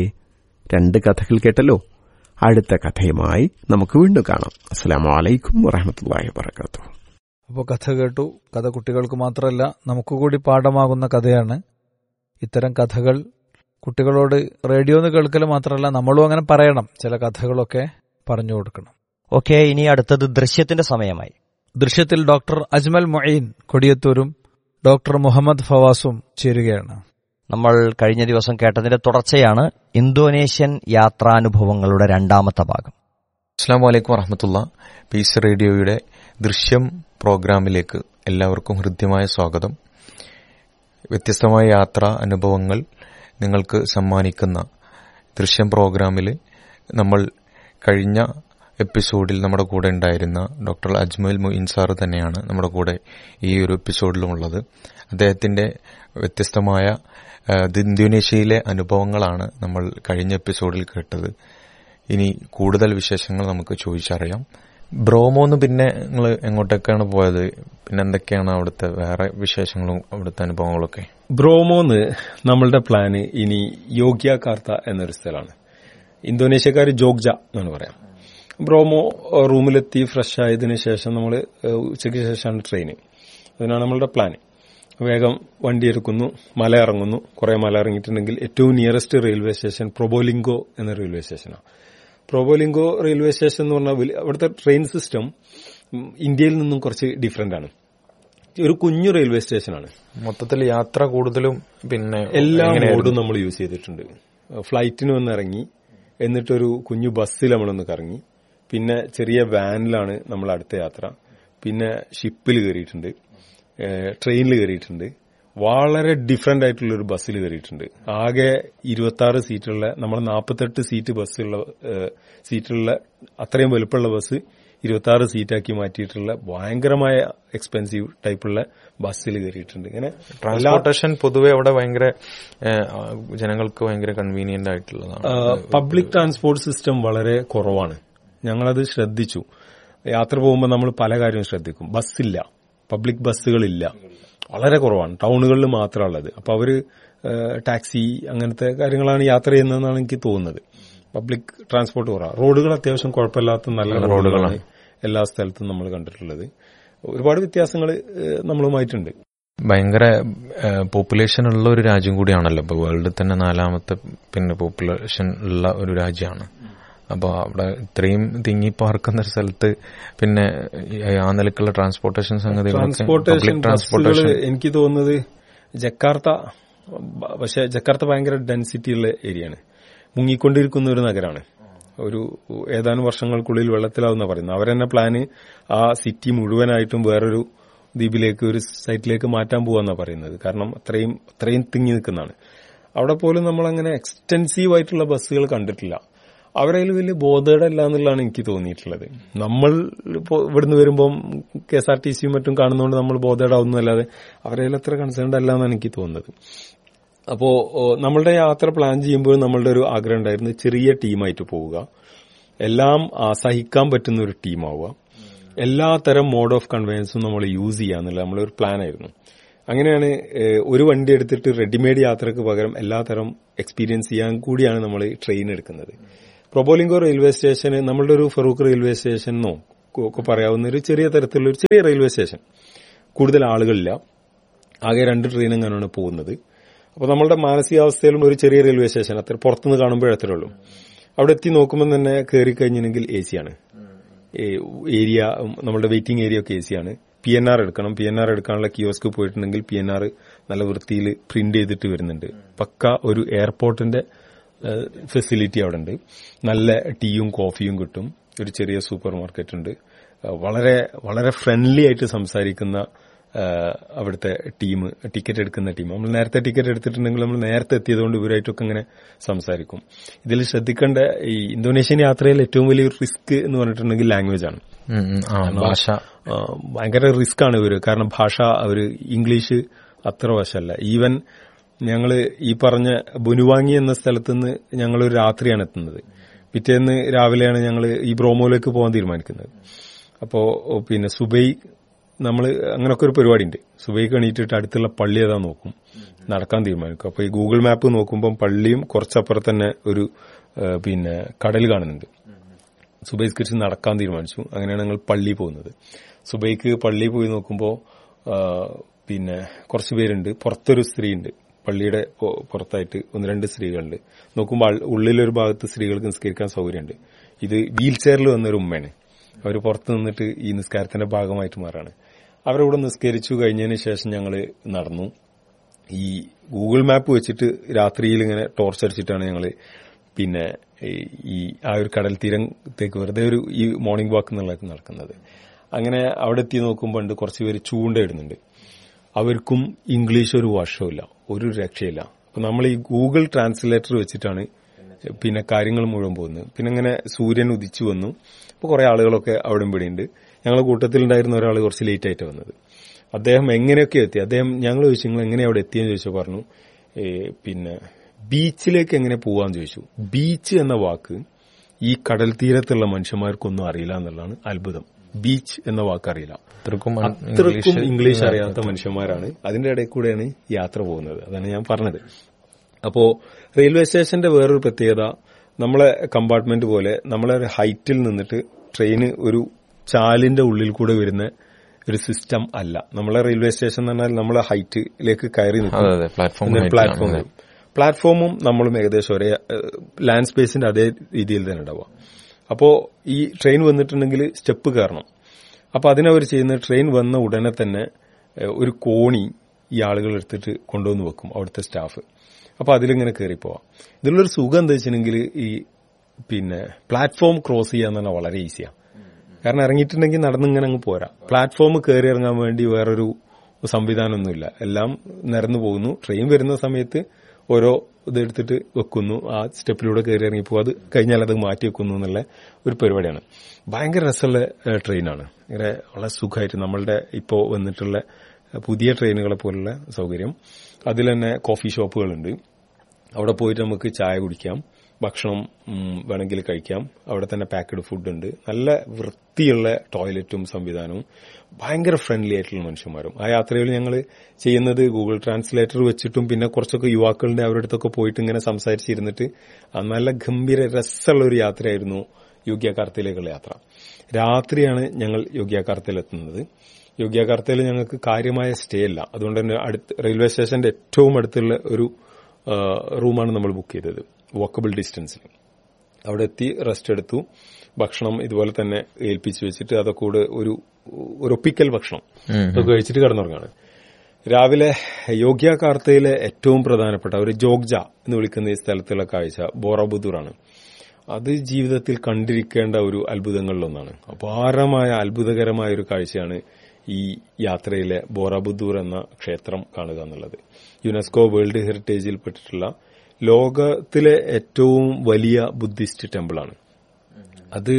[SPEAKER 4] 2 കഥകൾ കേട്ടല്ലോ. അടുത്ത കഥയുമായി നമുക്ക് വീണ്ടും കാണാം. അസ്സലാമു അലൈക്കും വറഹ്മത്തുള്ളാഹി വബറകാതുഹു.
[SPEAKER 2] അപ്പോൾ കഥ കേട്ടു. കഥ കുട്ടികൾക്ക് മാത്രമല്ല നമുക്കുകൂടി പാഠമാകുന്ന കഥയാണ്. ഇത്തരം കഥകൾ കുട്ടികളോട് റേഡിയോന്ന് കേൾക്കൽ മാത്രമല്ല, നമ്മളും അങ്ങനെ പറയണം. ചില കഥകളൊക്കെ പറഞ്ഞു കൊടുക്കണം.
[SPEAKER 3] ഓക്കെ, ഇനി അടുത്തത് ദൃശ്യത്തിന്റെ സമയമായി.
[SPEAKER 2] ദൃശ്യത്തിൽ ഡോക്ടർ അജ്മൽ മൊയ്ൻ കൊടിയത്തൂരും ഡോക്ടർ മുഹമ്മദ് ഫവാസും ചേരുകയാണ്.
[SPEAKER 3] നമ്മൾ കഴിഞ്ഞ ദിവസം കേട്ടതിന്റെ തുടർച്ചയാണ് ഇന്തോനേഷ്യൻ യാത്രാനുഭവങ്ങളുടെ 2ാമത്തെ ഭാഗം.
[SPEAKER 5] അസ്സലാമു അലൈക്കും വറഹ്മത്തുള്ളാഹി. പീസ് റേഡിയോയുടെ ദൃശ്യം പ്രോഗ്രാമിലേക്ക് എല്ലാവർക്കും ഹൃദ്യമായ സ്വാഗതം. വ്യത്യസ്തമായ യാത്രാ അനുഭവങ്ങൾ നിങ്ങൾക്ക് സമ്മാനിക്കുന്ന ദൃശ്യം പ്രോഗ്രാമിൽ നമ്മൾ കഴിഞ്ഞ എപ്പിസോഡിൽ നമ്മുടെ കൂടെ ഉണ്ടായിരുന്ന ഡോക്ടർ അജ്മൽ മൊയ്ൻ സാർ തന്നെയാണ് നമ്മുടെ കൂടെ ഈ ഒരു എപ്പിസോഡിലുമുള്ളത്. അദ്ദേഹത്തിന്റെ വ്യത്യസ്തമായ ഇന്തോനേഷ്യയിലെ അനുഭവങ്ങളാണ് നമ്മൾ കഴിഞ്ഞ എപ്പിസോഡിൽ കേട്ടത്. ഇനി കൂടുതൽ വിശേഷങ്ങൾ നമുക്ക് ചോദിച്ചറിയാം. ബ്രോമോന്ന് പിന്നെ നിങ്ങൾ എങ്ങോട്ടൊക്കെയാണ് പോയത്? പിന്നെ എന്തൊക്കെയാണ് അവിടുത്തെ വേറെ വിശേഷങ്ങളും അവിടുത്തെ അനുഭവങ്ങളൊക്കെ?
[SPEAKER 6] ബ്രോമോന്ന് നമ്മളുടെ പ്ലാന് ഇനി യോഗ്യാകാർത്ത എന്നൊരു സ്ഥലമാണ്. ഇന്തോനേഷ്യക്കാർ ജോഗ്ജ എന്നാണ് പറയാം. ബ്രോമോ റൂമിലെത്തി ഫ്രഷ് ആയതിനു ശേഷം നമ്മൾ ഉച്ചയ്ക്ക് ശേഷമാണ് ട്രെയിന്. അതിനാണ് നമ്മളുടെ പ്ലാന്. വേഗം വണ്ടി എടുക്കുന്നു, മല ഇറങ്ങുന്നു. കുറെ മല ഇറങ്ങിയിട്ടുണ്ടെങ്കിൽ ഏറ്റവും നിയറസ്റ്റ് റെയിൽവേ സ്റ്റേഷൻ പ്രൊബോലിംഗോ എന്ന റെയിൽവേ സ്റ്റേഷനാണ്. പ്രൊബോലിംഗോ റെയിൽവേ സ്റ്റേഷൻ എന്ന് പറഞ്ഞാൽ അവിടുത്തെ ട്രെയിൻ സിസ്റ്റം ഇന്ത്യയിൽ നിന്നും കുറച്ച് ഡിഫറെന്റ് ആണ്. ഒരു കുഞ്ഞു റെയിൽവേ സ്റ്റേഷനാണ്.
[SPEAKER 5] മൊത്തത്തിൽ യാത്ര കൂടുതലും പിന്നെ
[SPEAKER 6] എല്ലാ മോഡും നമ്മൾ യൂസ് ചെയ്തിട്ടുണ്ട്. ഫ്ലൈറ്റിന് വന്ന് ഇറങ്ങി, എന്നിട്ടൊരു കുഞ്ഞു ബസ്സിൽ നമ്മളൊന്ന് കറങ്ങി, പിന്നെ ചെറിയ വാനിലാണ് നമ്മൾ അടുത്ത യാത്ര, പിന്നെ ഷിപ്പിൽ കയറിയിട്ടുണ്ട്, ട്രെയിനിൽ കയറിയിട്ടുണ്ട്, വളരെ ഡിഫറെന്റ് ആയിട്ടുള്ള ഒരു ബസ്സിൽ കയറിയിട്ടുണ്ട്. ആകെ 26 സീറ്റുള്ള, നമ്മൾ 48 സീറ്റുള്ള അത്രയും വലുപ്പമുള്ള ബസ് 26 സീറ്റാക്കി മാറ്റിയിട്ടുള്ള ഭയങ്കരമായ എക്സ്പെൻസീവ് ടൈപ്പുള്ള ബസ്സിൽ കയറിയിട്ടുണ്ട്. ഇങ്ങനെ
[SPEAKER 5] ട്രാൻസ്പോർട്ടേഷൻ പൊതുവെ അവിടെ ഭയങ്കര ജനങ്ങൾക്ക് ഭയങ്കര കൺവീനിയന്റ് ആയിട്ടുള്ളതാണ്.
[SPEAKER 6] പബ്ലിക് ട്രാൻസ്പോർട്ട് സിസ്റ്റം വളരെ കുറവാണ്. ഞങ്ങളത് ശ്രദ്ധിച്ചു. യാത്ര പോകുമ്പോൾ നമ്മൾ പല കാര്യവും ശ്രദ്ധിക്കും. ബസ്സില്ല, പബ്ലിക് ബസ്സുകളില്ല, വളരെ കുറവാണ്. ടൗണുകളിൽ മാത്രമുള്ളത്. അപ്പൊ അവര് ടാക്സി അങ്ങനത്തെ കാര്യങ്ങളാണ് യാത്ര ചെയ്യുന്നതെന്നാണ് എനിക്ക് തോന്നുന്നത്. പബ്ലിക് ട്രാൻസ്പോർട്ട് കുറവാണ്. റോഡുകൾ അത്യാവശ്യം കുഴപ്പമില്ലാത്ത നല്ല റോഡുകളാണ് എല്ലാ സ്ഥലത്തും നമ്മൾ കണ്ടിട്ടുള്ളത്. ഒരുപാട് വ്യത്യാസങ്ങൾ നമ്മളുമായിട്ടുണ്ട്.
[SPEAKER 5] ഭയങ്കര പോപ്പുലേഷൻ ഉള്ള ഒരു രാജ്യം കൂടിയാണല്ലോ. ഇപ്പൊ വേൾഡിൽ തന്നെ 4ാമത്തെ പിന്നെ പോപ്പുലേഷൻ ഉള്ള ഒരു രാജ്യമാണ്. അപ്പൊ അവിടെ ഇത്രയും തിങ്ങി പാർക്കുന്ന ഒരു സ്ഥലത്ത് പിന്നെ ആ നിലക്കുള്ള ട്രാൻസ്പോർട്ടേഷൻ
[SPEAKER 6] ട്രാൻസ്പോർട്ടേഷൻ എനിക്ക് തോന്നുന്നത് ജക്കാർത്ത. പക്ഷെ ജക്കാർത്ത ഭയങ്കര ഡെൻസിറ്റി ഉള്ള ഏരിയയാണ്. മുങ്ങിക്കൊണ്ടിരിക്കുന്ന ഒരു നഗരമാണ്. ഒരു ഏതാനും വർഷങ്ങൾക്കുള്ളിൽ വെള്ളത്തിലാവുന്ന പറയുന്നത്. അവരെന്നെ പ്ലാന് ആ സിറ്റി മുഴുവനായിട്ടും വേറൊരു ദ്വീപിലേക്ക്, ഒരു സൈറ്റിലേക്ക് മാറ്റാൻ പോവാന്നാ പറയുന്നത്. കാരണം അത്രയും തിങ്ങി നിൽക്കുന്നതാണ്. അവിടെ പോലും നമ്മളങ്ങനെ എക്സ്റ്റെൻസീവ് ആയിട്ടുള്ള ബസ്സുകൾ കണ്ടിട്ടില്ല. അവരതിൽ വലിയ ബോധേടല്ല എന്നുള്ളതാണ് എനിക്ക് തോന്നിയിട്ടുള്ളത്. നമ്മൾ ഇവിടുന്ന് വരുമ്പം KSRTC മറ്റും കാണുന്നതുകൊണ്ട് നമ്മൾ ബോധേടാവുന്നതല്ലാതെ അവരതിൽ അത്ര കൺസേൺഡ് അല്ല എന്നാണ് എനിക്ക് തോന്നുന്നത്. അപ്പോ നമ്മളുടെ യാത്ര പ്ലാൻ ചെയ്യുമ്പോൾ നമ്മളുടെ ഒരു ആഗ്രഹം ഉണ്ടായിരുന്നു, ചെറിയ ടീമായിട്ട് പോവുക, എല്ലാം സഹിക്കാൻ പറ്റുന്ന ഒരു ടീമാവുക, എല്ലാ തരം മോഡ് ഓഫ് കൺവെയൻസും നമ്മൾ യൂസ് ചെയ്യാന്നുള്ള നമ്മളൊരു പ്ലാനായിരുന്നു. അങ്ങനെയാണ് ഒരു വണ്ടി എടുത്തിട്ട് റെഡിമെയ്ഡ് യാത്രക്ക് പകരം എല്ലാ തരം എക്സ്പീരിയൻസ് ചെയ്യാൻ കൂടിയാണ് നമ്മൾ ട്രെയിൻ എടുക്കുന്നത്. പ്രൊബോലിംഗോ റെയിൽവേ സ്റ്റേഷന് നമ്മളുടെ ഒരു ഫറൂഖ് റെയിൽവേ സ്റ്റേഷനോ ഒക്കെ പറയാവുന്ന ഒരു ചെറിയ തരത്തിലുള്ള ഒരു ചെറിയ റെയിൽവേ സ്റ്റേഷൻ. കൂടുതൽ ആളുകളില്ല, ആകെ 2 ട്രെയിൻ എങ്ങനെയാണ് പോകുന്നത്. അപ്പോൾ നമ്മളുടെ മാനസികാവസ്ഥയിലും ഒരു ചെറിയ റെയിൽവേ സ്റ്റേഷൻ അത്ര പുറത്തുനിന്ന് കാണുമ്പോഴേ അത്രേ ഉള്ളൂ. അവിടെ എത്തി നോക്കുമ്പോൾ തന്നെ കയറി കഴിഞ്ഞിട്ടുണ്ടെങ്കിൽ എ സിയാണ്. ഏരിയ, നമ്മുടെ വെയിറ്റിംഗ് ഏരിയ ഒക്കെ എ സിയാണ്. PNR എടുക്കണം. PNR എടുക്കാനുള്ള കിയോസ്ക് പോയിട്ടുണ്ടെങ്കിൽ PNR നല്ല വൃത്തിയിൽ പ്രിന്റ് ചെയ്തിട്ട് വരുന്നുണ്ട്. പക്ക ഒരു എയർപോർട്ടിന്റെ ഫെസിലിറ്റി അവിടെ ഉണ്ട്. നല്ല ടീയും കോഫിയും കിട്ടും. ഒരു ചെറിയ സൂപ്പർ മാർക്കറ്റ് ഉണ്ട്. വളരെ വളരെ ഫ്രണ്ട്ലി ആയിട്ട് സംസാരിക്കുന്ന അവിടുത്തെ ടീം, ടിക്കറ്റ് എടുക്കുന്ന ടീം. നമ്മൾ നേരത്തെ ടിക്കറ്റ് എടുത്തിട്ടുണ്ടെങ്കിൽ നമ്മൾ നേരത്തെ എത്തിയതുകൊണ്ട് ഇവരായിട്ടൊക്കെ അങ്ങനെ സംസാരിക്കും. ഇതിൽ ശ്രദ്ധിക്കേണ്ട ഈ ഇന്തോനേഷ്യൻ യാത്രയിൽ ഏറ്റവും വലിയ റിസ്ക് എന്ന് പറഞ്ഞിട്ടുണ്ടെങ്കിൽ ലാംഗ്വേജ് ആണ്. ഭാഷ ഭയങ്കര റിസ്ക് ആണ് ഇവര്. കാരണം ഭാഷ അവര് ഇംഗ്ലീഷ് അത്ര വശമല്ല. ഈവൻ ഞങ്ങള് ഈ പറഞ്ഞ ബുനുവാങ്ങി എന്ന സ്ഥലത്തുനിന്ന് ഞങ്ങളൊരു രാത്രിയാണ് എത്തുന്നത്. പിറ്റേന്ന് രാവിലെയാണ് ഞങ്ങൾ ഈ ബ്രോമോയിലേക്ക് പോകാൻ തീരുമാനിക്കുന്നത്. അപ്പോ പിന്നെ സുബൈ നമ്മൾ അങ്ങനെയൊക്കെ ഒരു പരിപാടി ഉണ്ട്. സുബൈക്ക് എണീറ്റിട്ട് അടുത്തുള്ള പള്ളി ഏതാ നോക്കും, നടക്കാൻ തീരുമാനിക്കും. അപ്പൊ ഈ ഗൂഗിൾ മാപ്പ് നോക്കുമ്പോൾ പള്ളിയും കുറച്ചപ്പുറത്ത് തന്നെ ഒരു പിന്നെ കടൽ കാണുന്നുണ്ട്. സുബൈസ്കരിച്ച് നടക്കാൻ തീരുമാനിച്ചു. അങ്ങനെയാണ് ഞങ്ങൾ പള്ളി പോകുന്നത്. സുബൈക്ക് പള്ളി പോയി നോക്കുമ്പോൾ പിന്നെ കുറച്ച് പേരുണ്ട്. പുറത്തൊരു സ്ത്രീ ഉണ്ട്. പള്ളിയുടെ പുറത്തായിട്ട് 1-2 സ്ത്രീകളുണ്ട്. നോക്കുമ്പോൾ ഉള്ളിലൊരു ഭാഗത്ത് സ്ത്രീകൾക്ക് നിസ്കരിക്കാൻ സൗകര്യമുണ്ട്. ഇത് വീൽ ചെയറിൽ വന്നൊരു ഉമ്മയാണ്. അവർ പുറത്ത് നിന്നിട്ട് ഈ നിസ്കാരത്തിന്റെ ഭാഗമായിട്ട് മാറാണ്. അവരവിടെ നിസ്കരിച്ചു കഴിഞ്ഞതിന് ശേഷം ഞങ്ങൾ നടന്നു. ഈ ഗൂഗിൾ മാപ്പ് വെച്ചിട്ട് രാത്രിയിൽ ഇങ്ങനെ ടോർച്ച് അടിച്ചിട്ടാണ് ഞങ്ങൾ പിന്നെ ഈ ആ ഒരു കടൽ തീരത്തേക്ക് വെറുതെ ഒരു ഈ മോർണിംഗ് വാക്ക് എന്നുള്ളത് നടക്കുന്നത്. അങ്ങനെ അവിടെ എത്തി നോക്കുമ്പോൾ കുറച്ച് പേര് ചൂണ്ടയിടുന്നുണ്ട്. അവർക്കും ഇംഗ്ലീഷ് ഒരു വർഷമില്ല, ഒരു രക്ഷയില്ല. അപ്പൊ നമ്മൾ ഈ ഗൂഗിൾ ട്രാൻസ്ലേറ്റർ വെച്ചിട്ടാണ് പിന്നെ കാര്യങ്ങൾ മുഴുവൻ പോകുന്നത്. പിന്നെ ഇങ്ങനെ സൂര്യൻ ഉദിച്ചു വന്നു. അപ്പോൾ കുറെ ആളുകളൊക്കെ അവിടെ ഇവിടെയുണ്ട്. ഞങ്ങളുടെ കൂട്ടത്തിലുണ്ടായിരുന്ന ഒരാൾ കുറച്ച് ലേറ്റ് ആയിട്ട് വന്നത്. അദ്ദേഹം എങ്ങനെയൊക്കെ എത്തി. ഞങ്ങൾ ചോദിച്ചു നിങ്ങൾ എങ്ങനെ അവിടെ എത്തിയെന്ന് ചോദിച്ചാൽ പറഞ്ഞു പിന്നെ ബീച്ചിലേക്ക് എങ്ങനെ പോവാന്ന് ചോദിച്ചു. ബീച്ച് എന്ന വാക്ക് ഈ കടൽ തീരത്തുള്ള മനുഷ്യന്മാർക്കൊന്നും അറിയില്ല എന്നുള്ളതാണ് അത്ഭുതം. ബീച്ച് എന്ന വാക്ക് അറിയില്ല. അത്രക്കും ഇംഗ്ലീഷ് അറിയാത്ത മനുഷ്യന്മാരാണ്. അതിന്റെ ഇടയിൽ കൂടെയാണ് യാത്ര പോകുന്നത്. അതാണ് ഞാൻ പറഞ്ഞത്. അപ്പോ റെയിൽവേ സ്റ്റേഷന്റെ വേറൊരു പ്രത്യേകത, നമ്മളെ കമ്പാർട്ട്മെന്റ് പോലെ നമ്മളെ ഒരു ഹൈറ്റിൽ നിന്നിട്ട് ട്രെയിന് ഒരു ചാലിന്റെ ഉള്ളിൽ കൂടെ വരുന്ന ഒരു സിസ്റ്റം അല്ല. നമ്മളെ റെയിൽവേ സ്റ്റേഷൻ എന്ന് പറഞ്ഞാൽ നമ്മളെ ഹൈറ്റിലേക്ക് കയറി നിൽക്കും. പ്ലാറ്റ്ഫോമും നമ്മളും ഏകദേശം ഒരേ ലാൻഡ് സ്പേസിന്റെ അതേ രീതിയിൽ തന്നെ ഉണ്ടാവുക. അപ്പോ ഈ ട്രെയിൻ വന്നിട്ടുണ്ടെങ്കിൽ സ്റ്റെപ്പ് കയറണം. അപ്പൊ അതിനവർ ചെയ്യുന്ന ട്രെയിൻ വന്ന ഉടനെ തന്നെ ഒരു കോണി ഈ ആളുകൾ എടുത്തിട്ട് കൊണ്ടുവന്ന് വെക്കും അവിടുത്തെ സ്റ്റാഫ്. അപ്പൊ അതിലിങ്ങനെ കയറിപ്പോവാം. ഇതിലുള്ളൊരു സുഖം എന്താ വെച്ചിട്ടുണ്ടെങ്കിൽ ഈ പിന്നെ പ്ലാറ്റ്ഫോം ക്രോസ് ചെയ്യാന്ന് പറഞ്ഞാൽ വളരെ ഈസിയാണ്. കാരണം ഇറങ്ങിയിട്ടുണ്ടെങ്കിൽ നടന്നിങ്ങനെ അങ്ങ് പോരാ. പ്ലാറ്റ്ഫോം കയറി ഇറങ്ങാൻ വേണ്ടി വേറൊരു സംവിധാനമൊന്നുമില്ല. എല്ലാം നിരന്നു പോകുന്നു. ട്രെയിൻ വരുന്ന സമയത്ത് ഓരോ ഇതെടുത്തിട്ട് വെക്കുന്നു, ആ സ്റ്റെപ്പിലൂടെ കയറി ഇറങ്ങി പോകും. അത് കഴിഞ്ഞാൽ അത് മാറ്റി വെക്കുന്നു എന്നുള്ള ഒരു പരിപാടിയാണ്. ഭയങ്കര രസമുള്ള ട്രെയിനാണ്. ഇങ്ങനെ വളരെ സുഖമായിട്ട് നമ്മളുടെ ഇപ്പോൾ വന്നിട്ടുള്ള പുതിയ ട്രെയിനുകളെ പോലുള്ള സൗകര്യം. അതിൽ തന്നെ കോഫി ഷോപ്പുകളുണ്ട്. അവിടെ പോയിട്ട് നമുക്ക് ചായ കുടിക്കാം, ഭക്ഷണം വേണമെങ്കിൽ കഴിക്കാം. അവിടെ തന്നെ പാക്ക്ഡ് ഫുഡ് ഉണ്ട്. നല്ല വൃത്തിയുള്ള ടോയ്ലറ്റും സംവിധാനവും ഭയങ്കര ഫ്രണ്ട്ലി ആയിട്ടുള്ള മനുഷ്യന്മാരും. ആ യാത്രയിൽ ഞങ്ങൾ ചെയ്യുന്നത് ഗൂഗിൾ ട്രാൻസ്ലേറ്റർ വെച്ചിട്ടും പിന്നെ കുറച്ചൊക്കെ യുവാക്കളുടെ അവരുടെ അടുത്തൊക്കെ പോയിട്ട് ഇങ്ങനെ സംസാരിച്ചിരുന്നിട്ട് നല്ല ഗംഭീര രസമുള്ള ഒരു യാത്രയായിരുന്നു യോഗ്യകാർത്തയിലേക്കുള്ള യാത്ര. രാത്രിയാണ് ഞങ്ങൾ യോഗ്യകാർത്തയിൽ എത്തുന്നത്. യോഗ്യകാർത്തയിൽ ഞങ്ങൾക്ക് കാര്യമായ സ്റ്റേ അല്ല. അതുകൊണ്ട് തന്നെ റെയിൽവേ സ്റ്റേഷന്റെ ഏറ്റവും അടുത്തുള്ള ഒരു റൂമാണ് നമ്മൾ ബുക്ക് ചെയ്തത്, വാക്കബിൾ ഡിസ്റ്റൻസിൽ. അവിടെ എത്തി റെസ്റ്റ് എടുത്തു. ഭക്ഷണം ഇതുപോലെ തന്നെ ഏൽപ്പിച്ചു വെച്ചിട്ട് അതൊക്കെ കൂടെ ഒരു ഒപ്പിക്കൽ ഭക്ഷണം അതൊക്കെ കഴിച്ചിട്ട് കിടന്നുറങ്ങാണ്. രാവിലെ യോഗ്യകാർത്തയിലെ ഏറ്റവും പ്രധാനപ്പെട്ട ഒരു ജോഗ്ജ എന്ന് വിളിക്കുന്ന ഈ സ്ഥലത്തുള്ള കാഴ്ച ബോറബുദൂറാണ്. അത് ജീവിതത്തിൽ കണ്ടിരിക്കേണ്ട ഒരു അത്ഭുതങ്ങളിലൊന്നാണ്. അപാരമായ അത്ഭുതകരമായ ഒരു കാഴ്ചയാണ് ഈ യാത്രയിലെ ബോറബുദൂർ എന്ന ക്ഷേത്രം കാണുക എന്നുള്ളത്. യുനെസ്കോ വേൾഡ് ഹെറിറ്റേജിൽ പെട്ടിട്ടുള്ള ലോകത്തിലെ ഏറ്റവും വലിയ ബുദ്ധിസ്റ്റ് ടെമ്പിളാണ്. അത്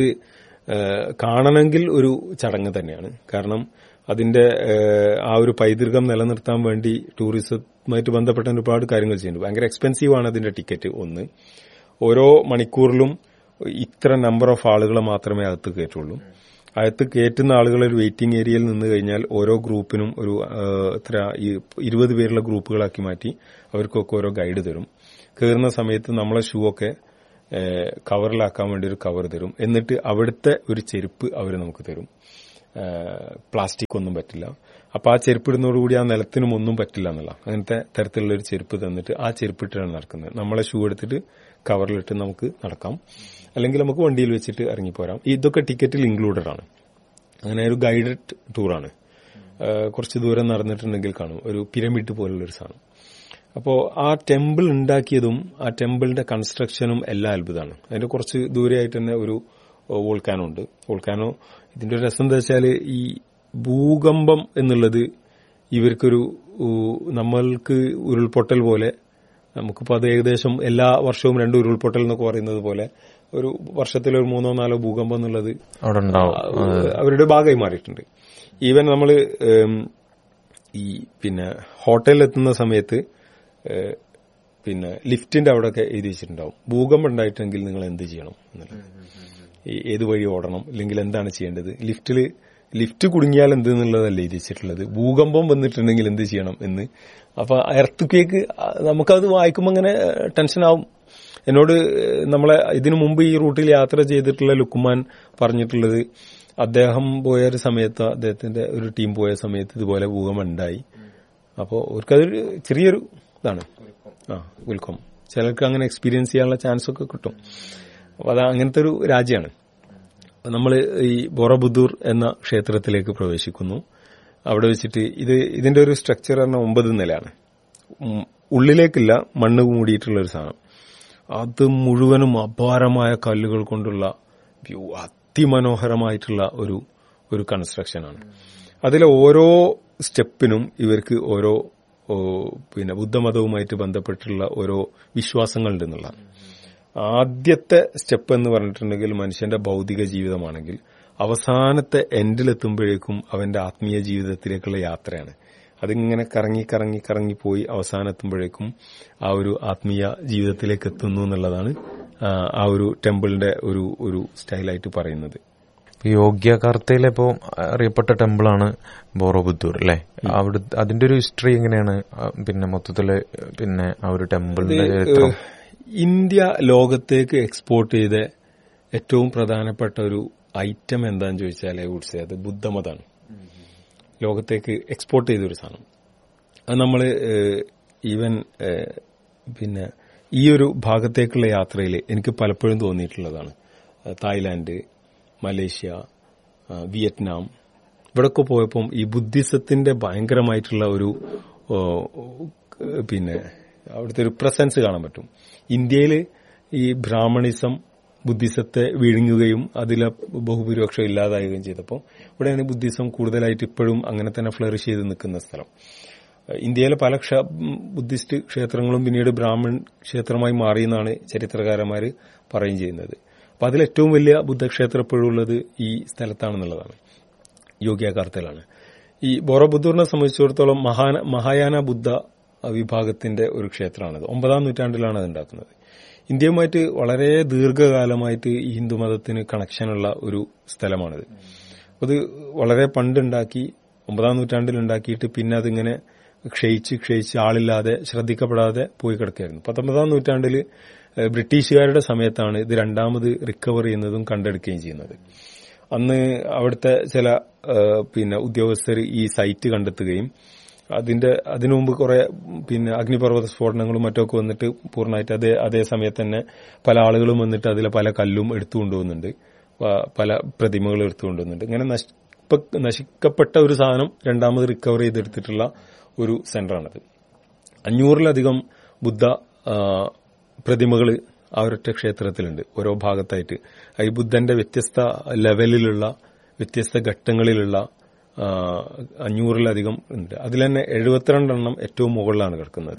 [SPEAKER 6] കാണണമെങ്കിൽ ഒരു ചടങ്ങ് തന്നെയാണ്. കാരണം അതിന്റെ ആ ഒരു പൈതൃകം നിലനിർത്താൻ വേണ്ടി ടൂറിസവുമായിട്ട് ബന്ധപ്പെട്ട ഒരുപാട് കാര്യങ്ങൾ ചെയ്യുന്നുണ്ട്. ഭയങ്കര എക്സ്പെൻസീവ് ആണ് അതിന്റെ ടിക്കറ്റ്. ഒന്ന്, ഓരോ മണിക്കൂറിലും ഇത്ര നമ്പർ ഓഫ് ആളുകളെ മാത്രമേ അകത്ത് കയറ്റുള്ളൂ. അകത്ത് കയറ്റുന്ന ആളുകൾ ഒരു വെയിറ്റിംഗ് ഏരിയയിൽ നിന്ന് കഴിഞ്ഞാൽ ഓരോ ഗ്രൂപ്പിനും ഒരു 20 പേരുള്ള ഗ്രൂപ്പുകളാക്കി മാറ്റി അവർക്കൊക്കെ ഓരോ ഗൈഡ് തരും. കയറുന്ന സമയത്ത് നമ്മളെ ഷൂ ഒക്കെ കവറിലാക്കാൻ വേണ്ടി ഒരു കവർ തരും. എന്നിട്ട് അവിടുത്തെ ഒരു ചെരുപ്പ് അവർ നമുക്ക് തരും. പ്ലാസ്റ്റിക് ഒന്നും പറ്റില്ല. അപ്പൊ ആ ചെരുപ്പിടുന്നതോടുകൂടി ആ നിലത്തിനും ഒന്നും പറ്റില്ല എന്നുള്ള അങ്ങനത്തെ തരത്തിലുള്ള ഒരു ചെരുപ്പ് തന്നിട്ട് ആ ചെരുപ്പിട്ടാണ് നടക്കുന്നത്. നമ്മളെ ഷൂ എടുത്തിട്ട് കവറിലിട്ട് നമുക്ക് നടക്കാം, അല്ലെങ്കിൽ നമുക്ക് വണ്ടിയിൽ വെച്ചിട്ട് ഇറങ്ങിപ്പോരാം. ഇതൊക്കെ ടിക്കറ്റിൽ ഇൻക്ലൂഡഡ് ആണ്. അങ്ങനെ ഒരു ഗൈഡഡ് ടൂറാണ്. കുറച്ച് ദൂരം നടന്നിട്ടുണ്ടെങ്കിൽ കാണും ഒരു പിരമിഡ് പോലുള്ളൊരു സാധനം. അപ്പോൾ ആ ടെമ്പിൾ ഉണ്ടാക്കിയതും ആ ടെമ്പിളിന്റെ കൺസ്ട്രക്ഷനും എല്ലാം അത്ഭുതമാണ്. അതിന്റെ കുറച്ച് ദൂരെയായിട്ട് തന്നെ ഒരു വോൾക്കാനോ ഉണ്ട്. വോൾക്കാനോ ഇതിന്റെ ഒരു രസം എന്താ വെച്ചാൽ ഈ ഭൂകമ്പം എന്നുള്ളത് ഇവർക്കൊരു നമ്മൾക്ക് ഉരുൾപൊട്ടൽ പോലെ, നമുക്കിപ്പോൾ അത് ഏകദേശം എല്ലാ വർഷവും 2 ഉരുൾപൊട്ടൽ എന്നൊക്കെ പറയുന്നത് പോലെ ഒരു വർഷത്തിൽ ഒരു 3-4 ഭൂകമ്പം എന്നുള്ളത് അവരുടെ ഭാഗമായി മാറിയിട്ടുണ്ട്. ഈവൻ നമ്മൾ ഈ പിന്നെ ഹോട്ടലിലെത്തുന്ന സമയത്ത് പിന്നെ ലിഫ്റ്റിന്റെ അവിടെയൊക്കെ എഴുതി വെച്ചിട്ടുണ്ടാവും ഭൂകമ്പം ഉണ്ടായിട്ടെങ്കിൽ നിങ്ങൾ എന്ത് ചെയ്യണം എന്നുള്ളത്, ഏത് വഴി ഓടണം, അല്ലെങ്കിൽ എന്താണ് ചെയ്യേണ്ടത്. ലിഫ്റ്റ് കുടുങ്ങിയാൽ എന്ത് എന്നുള്ളതല്ല എഴുതി വെച്ചിട്ടുള്ളത്, ഭൂകമ്പം വന്നിട്ടുണ്ടെങ്കിൽ എന്ത് ചെയ്യണം എന്ന്. അപ്പൊ എർത്ത് ക്വേക്ക് നമുക്കത് വായിക്കുമ്പോൾ അങ്ങനെ ടെൻഷനാവും. എന്നോട് നമ്മളെ ഇതിനു മുമ്പ് ഈ റൂട്ടിൽ യാത്ര ചെയ്തിട്ടുള്ള ലുക്കുമാൻ പറഞ്ഞിട്ടുള്ളത്, അദ്ദേഹം പോയൊരു സമയത്ത്, അദ്ദേഹത്തിന്റെ ഒരു ടീം പോയ സമയത്ത് ഇതുപോലെ ഭൂകമ്പം ഉണ്ടായി. അപ്പോൾ അവർക്കതൊരു ചെറിയൊരു ഇതാണ്, ഉൽക്കം. ചിലർക്ക് അങ്ങനെ എക്സ്പീരിയൻസ് ചെയ്യാനുള്ള ചാൻസ് ഒക്കെ കിട്ടും. അപ്പൊ അത് അങ്ങനത്തെ ഒരു രാജ്യമാണ്. നമ്മൾ ഈ ബോറബുദ്ദൂർ എന്ന ക്ഷേത്രത്തിലേക്ക് പ്രവേശിക്കുന്നു. അവിടെ വെച്ചിട്ട് ഇതിന്റെ ഒരു സ്ട്രക്ചർ പറഞ്ഞാൽ 9 നിലയാണ്. ഉള്ളിലേക്കില്ല, മണ്ണ് മൂടിയിട്ടുള്ള ഒരു സാധനം. അത് മുഴുവനും അപാരമായ കല്ലുകൾ കൊണ്ടുള്ള അതിമനോഹരമായിട്ടുള്ള ഒരു കൺസ്ട്രക്ഷനാണ്. അതിലെ ഓരോ സ്റ്റെപ്പിനും ഇവർക്ക് ഓരോ പിന്നെ ബുദ്ധമതവുമായിട്ട് ബന്ധപ്പെട്ടുള്ള ഓരോ വിശ്വാസങ്ങളുണ്ട് എന്നുള്ളതാണ്. ആദ്യത്തെ സ്റ്റെപ്പ് എന്ന് പറഞ്ഞിട്ടുണ്ടെങ്കിൽ മനുഷ്യന്റെ ഭൗതിക ജീവിതമാണെങ്കിൽ അവസാനത്തെ എൻഡിലെത്തുമ്പോഴേക്കും അവന്റെ ആത്മീയ ജീവിതത്തിലേക്കുള്ള യാത്രയാണ്. അതിങ്ങനെ കറങ്ങി പോയി അവസാനെത്തുമ്പോഴേക്കും ആ ഒരു ആത്മീയ ജീവിതത്തിലേക്ക് എത്തുന്നു എന്നുള്ളതാണ് ആ ഒരു ടെമ്പിളിന്റെ ഒരു സ്റ്റൈലായിട്ട് പറയുന്നത്.
[SPEAKER 5] യോഗ്യകാർത്തയിലെ ഇപ്പോ അറിയപ്പെട്ട ടെമ്പിളാണ് ബോറോബുദ്ദൂർ അല്ലെ? അവിടെ അതിന്റെ ഒരു ഹിസ്റ്ററി എങ്ങനെയാണ്? പിന്നെ മൊത്തത്തില് പിന്നെ ആ ഒരു ടെമ്പിളിന്റെ ചരിത്രം.
[SPEAKER 6] ഇന്ത്യ ലോകത്തേക്ക് എക്സ്പോർട്ട് ചെയ്ത ഏറ്റവും പ്രധാനപ്പെട്ട ഒരു ഐറ്റം എന്താന്ന് ചോദിച്ചാൽ വുഡ്സേ അത് ബുദ്ധമതാണ്. ലോകത്തേക്ക് എക്സ്പോർട്ട് ചെയ്തൊരു സാധനം. അത് നമ്മൾ ഈവൻ പിന്നെ ഈ ഒരു ഭാഗത്തേക്കുള്ള യാത്രയിൽ എനിക്ക് പലപ്പോഴും തോന്നിയിട്ടുള്ളതാണ്. തായ്ലാന്റ്, മലേഷ്യ, വിയറ്റ്നാം, ഇവിടൊക്കെ പോയപ്പം ഈ ബുദ്ധിസത്തിന്റെ ഭയങ്കരമായിട്ടുള്ള ഒരു പിന്നെ അവിടുത്തെ ഒരു പ്രസൻസ് കാണാൻ പറ്റും. ഇന്ത്യയിൽ ഈ ബ്രാഹ്മണിസം ബുദ്ധിസത്തെ വിഴുങ്ങുകയും അതിലെ ബഹുഭൂരിപക്ഷം ഇല്ലാതാവുകയും ചെയ്തപ്പോൾ ഇവിടെയാണ് ബുദ്ധിസം കൂടുതലായിട്ട് ഇപ്പോഴും അങ്ങനെ തന്നെ ഫ്ലറിഷ് ചെയ്ത് നിൽക്കുന്ന സ്ഥലം. ഇന്ത്യയിലെ പല ബുദ്ധിസ്റ്റ് ക്ഷേത്രങ്ങളും പിന്നീട് ബ്രാഹ്മൺ ക്ഷേത്രമായി മാറിയെന്നാണ് ചരിത്രകാരന്മാർ പറയുകയും ചെയ്യുന്നത്. അപ്പൊ അതിലേറ്റവും വലിയ ബുദ്ധക്ഷേത്രം ഇപ്പോഴും ഉള്ളത് ഈ സ്ഥലത്താണെന്നുള്ളതാണ്, യോഗ്യകാർത്തയിലാണ്. ഈ ബോറബുദ്ദൂറിനെ സംബന്ധിച്ചിടത്തോളം മഹായാന ബുദ്ധ വിഭാഗത്തിന്റെ ഒരു ക്ഷേത്രമാണത്. 9-ാം നൂറ്റാണ്ടിലാണ് അത് ഉണ്ടാക്കുന്നത്. ഇന്ത്യയുമായിട്ട് വളരെ ദീർഘകാലമായിട്ട് ഈ ഹിന്ദുമതത്തിന് കണക്ഷനുള്ള ഒരു സ്ഥലമാണിത്. അത് വളരെ പണ്ടുണ്ടാക്കി 9-ാം നൂറ്റാണ്ടിൽ ഉണ്ടാക്കിയിട്ട് പിന്നെ അതിങ്ങനെ ക്ഷയിച്ച് ആളില്ലാതെ ശ്രദ്ധിക്കപ്പെടാതെ പോയി കിടക്കുകയായിരുന്നു. 19-ാം നൂറ്റാണ്ടിൽ ബ്രിട്ടീഷുകാരുടെ സമയത്താണ് ഇത് രണ്ടാമത് റിക്കവർ ചെയ്യുന്നതും കണ്ടെടുക്കുകയും ചെയ്യുന്നത്. അന്ന് അവിടുത്തെ ചില പിന്നെ ഉദ്യോഗസ്ഥർ ഈ സൈറ്റ് കണ്ടെത്തുകയും അതിനു മുമ്പ് കുറെ പിന്നെ അഗ്നിപർവ്വത സ്ഫോടനങ്ങളും മറ്റൊക്കെ വന്നിട്ട് പൂർണ്ണമായിട്ട് അതേ സമയത്ത് തന്നെ പല ആളുകളും വന്നിട്ട് അതിലെ പല കല്ലും എടുത്തുകൊണ്ടുപോകുന്നുണ്ട്, പല പ്രതിമകളും എടുത്തുകൊണ്ടുവന്നുണ്ട്. ഇങ്ങനെ നശിക്കപ്പെട്ട ഒരു സാധനം രണ്ടാമത് റിക്കവർ ചെയ്തെടുത്തിട്ടുള്ള ഒരു സെന്ററാണത്. 500-ലധികം ബുദ്ധ പ്രതിമകൾ ആ ഒരൊറ്റ ക്ഷേത്രത്തിലുണ്ട്, ഓരോ ഭാഗത്തായിട്ട്. ഈ ബുദ്ധന്റെ വ്യത്യസ്ത ലെവലിലുള്ള വ്യത്യസ്ത ഘട്ടങ്ങളിലുള്ള 500-ലധികം ഉണ്ട്. അതിൽ തന്നെ 72 ഏറ്റവും മുകളിലാണ് കിടക്കുന്നത്.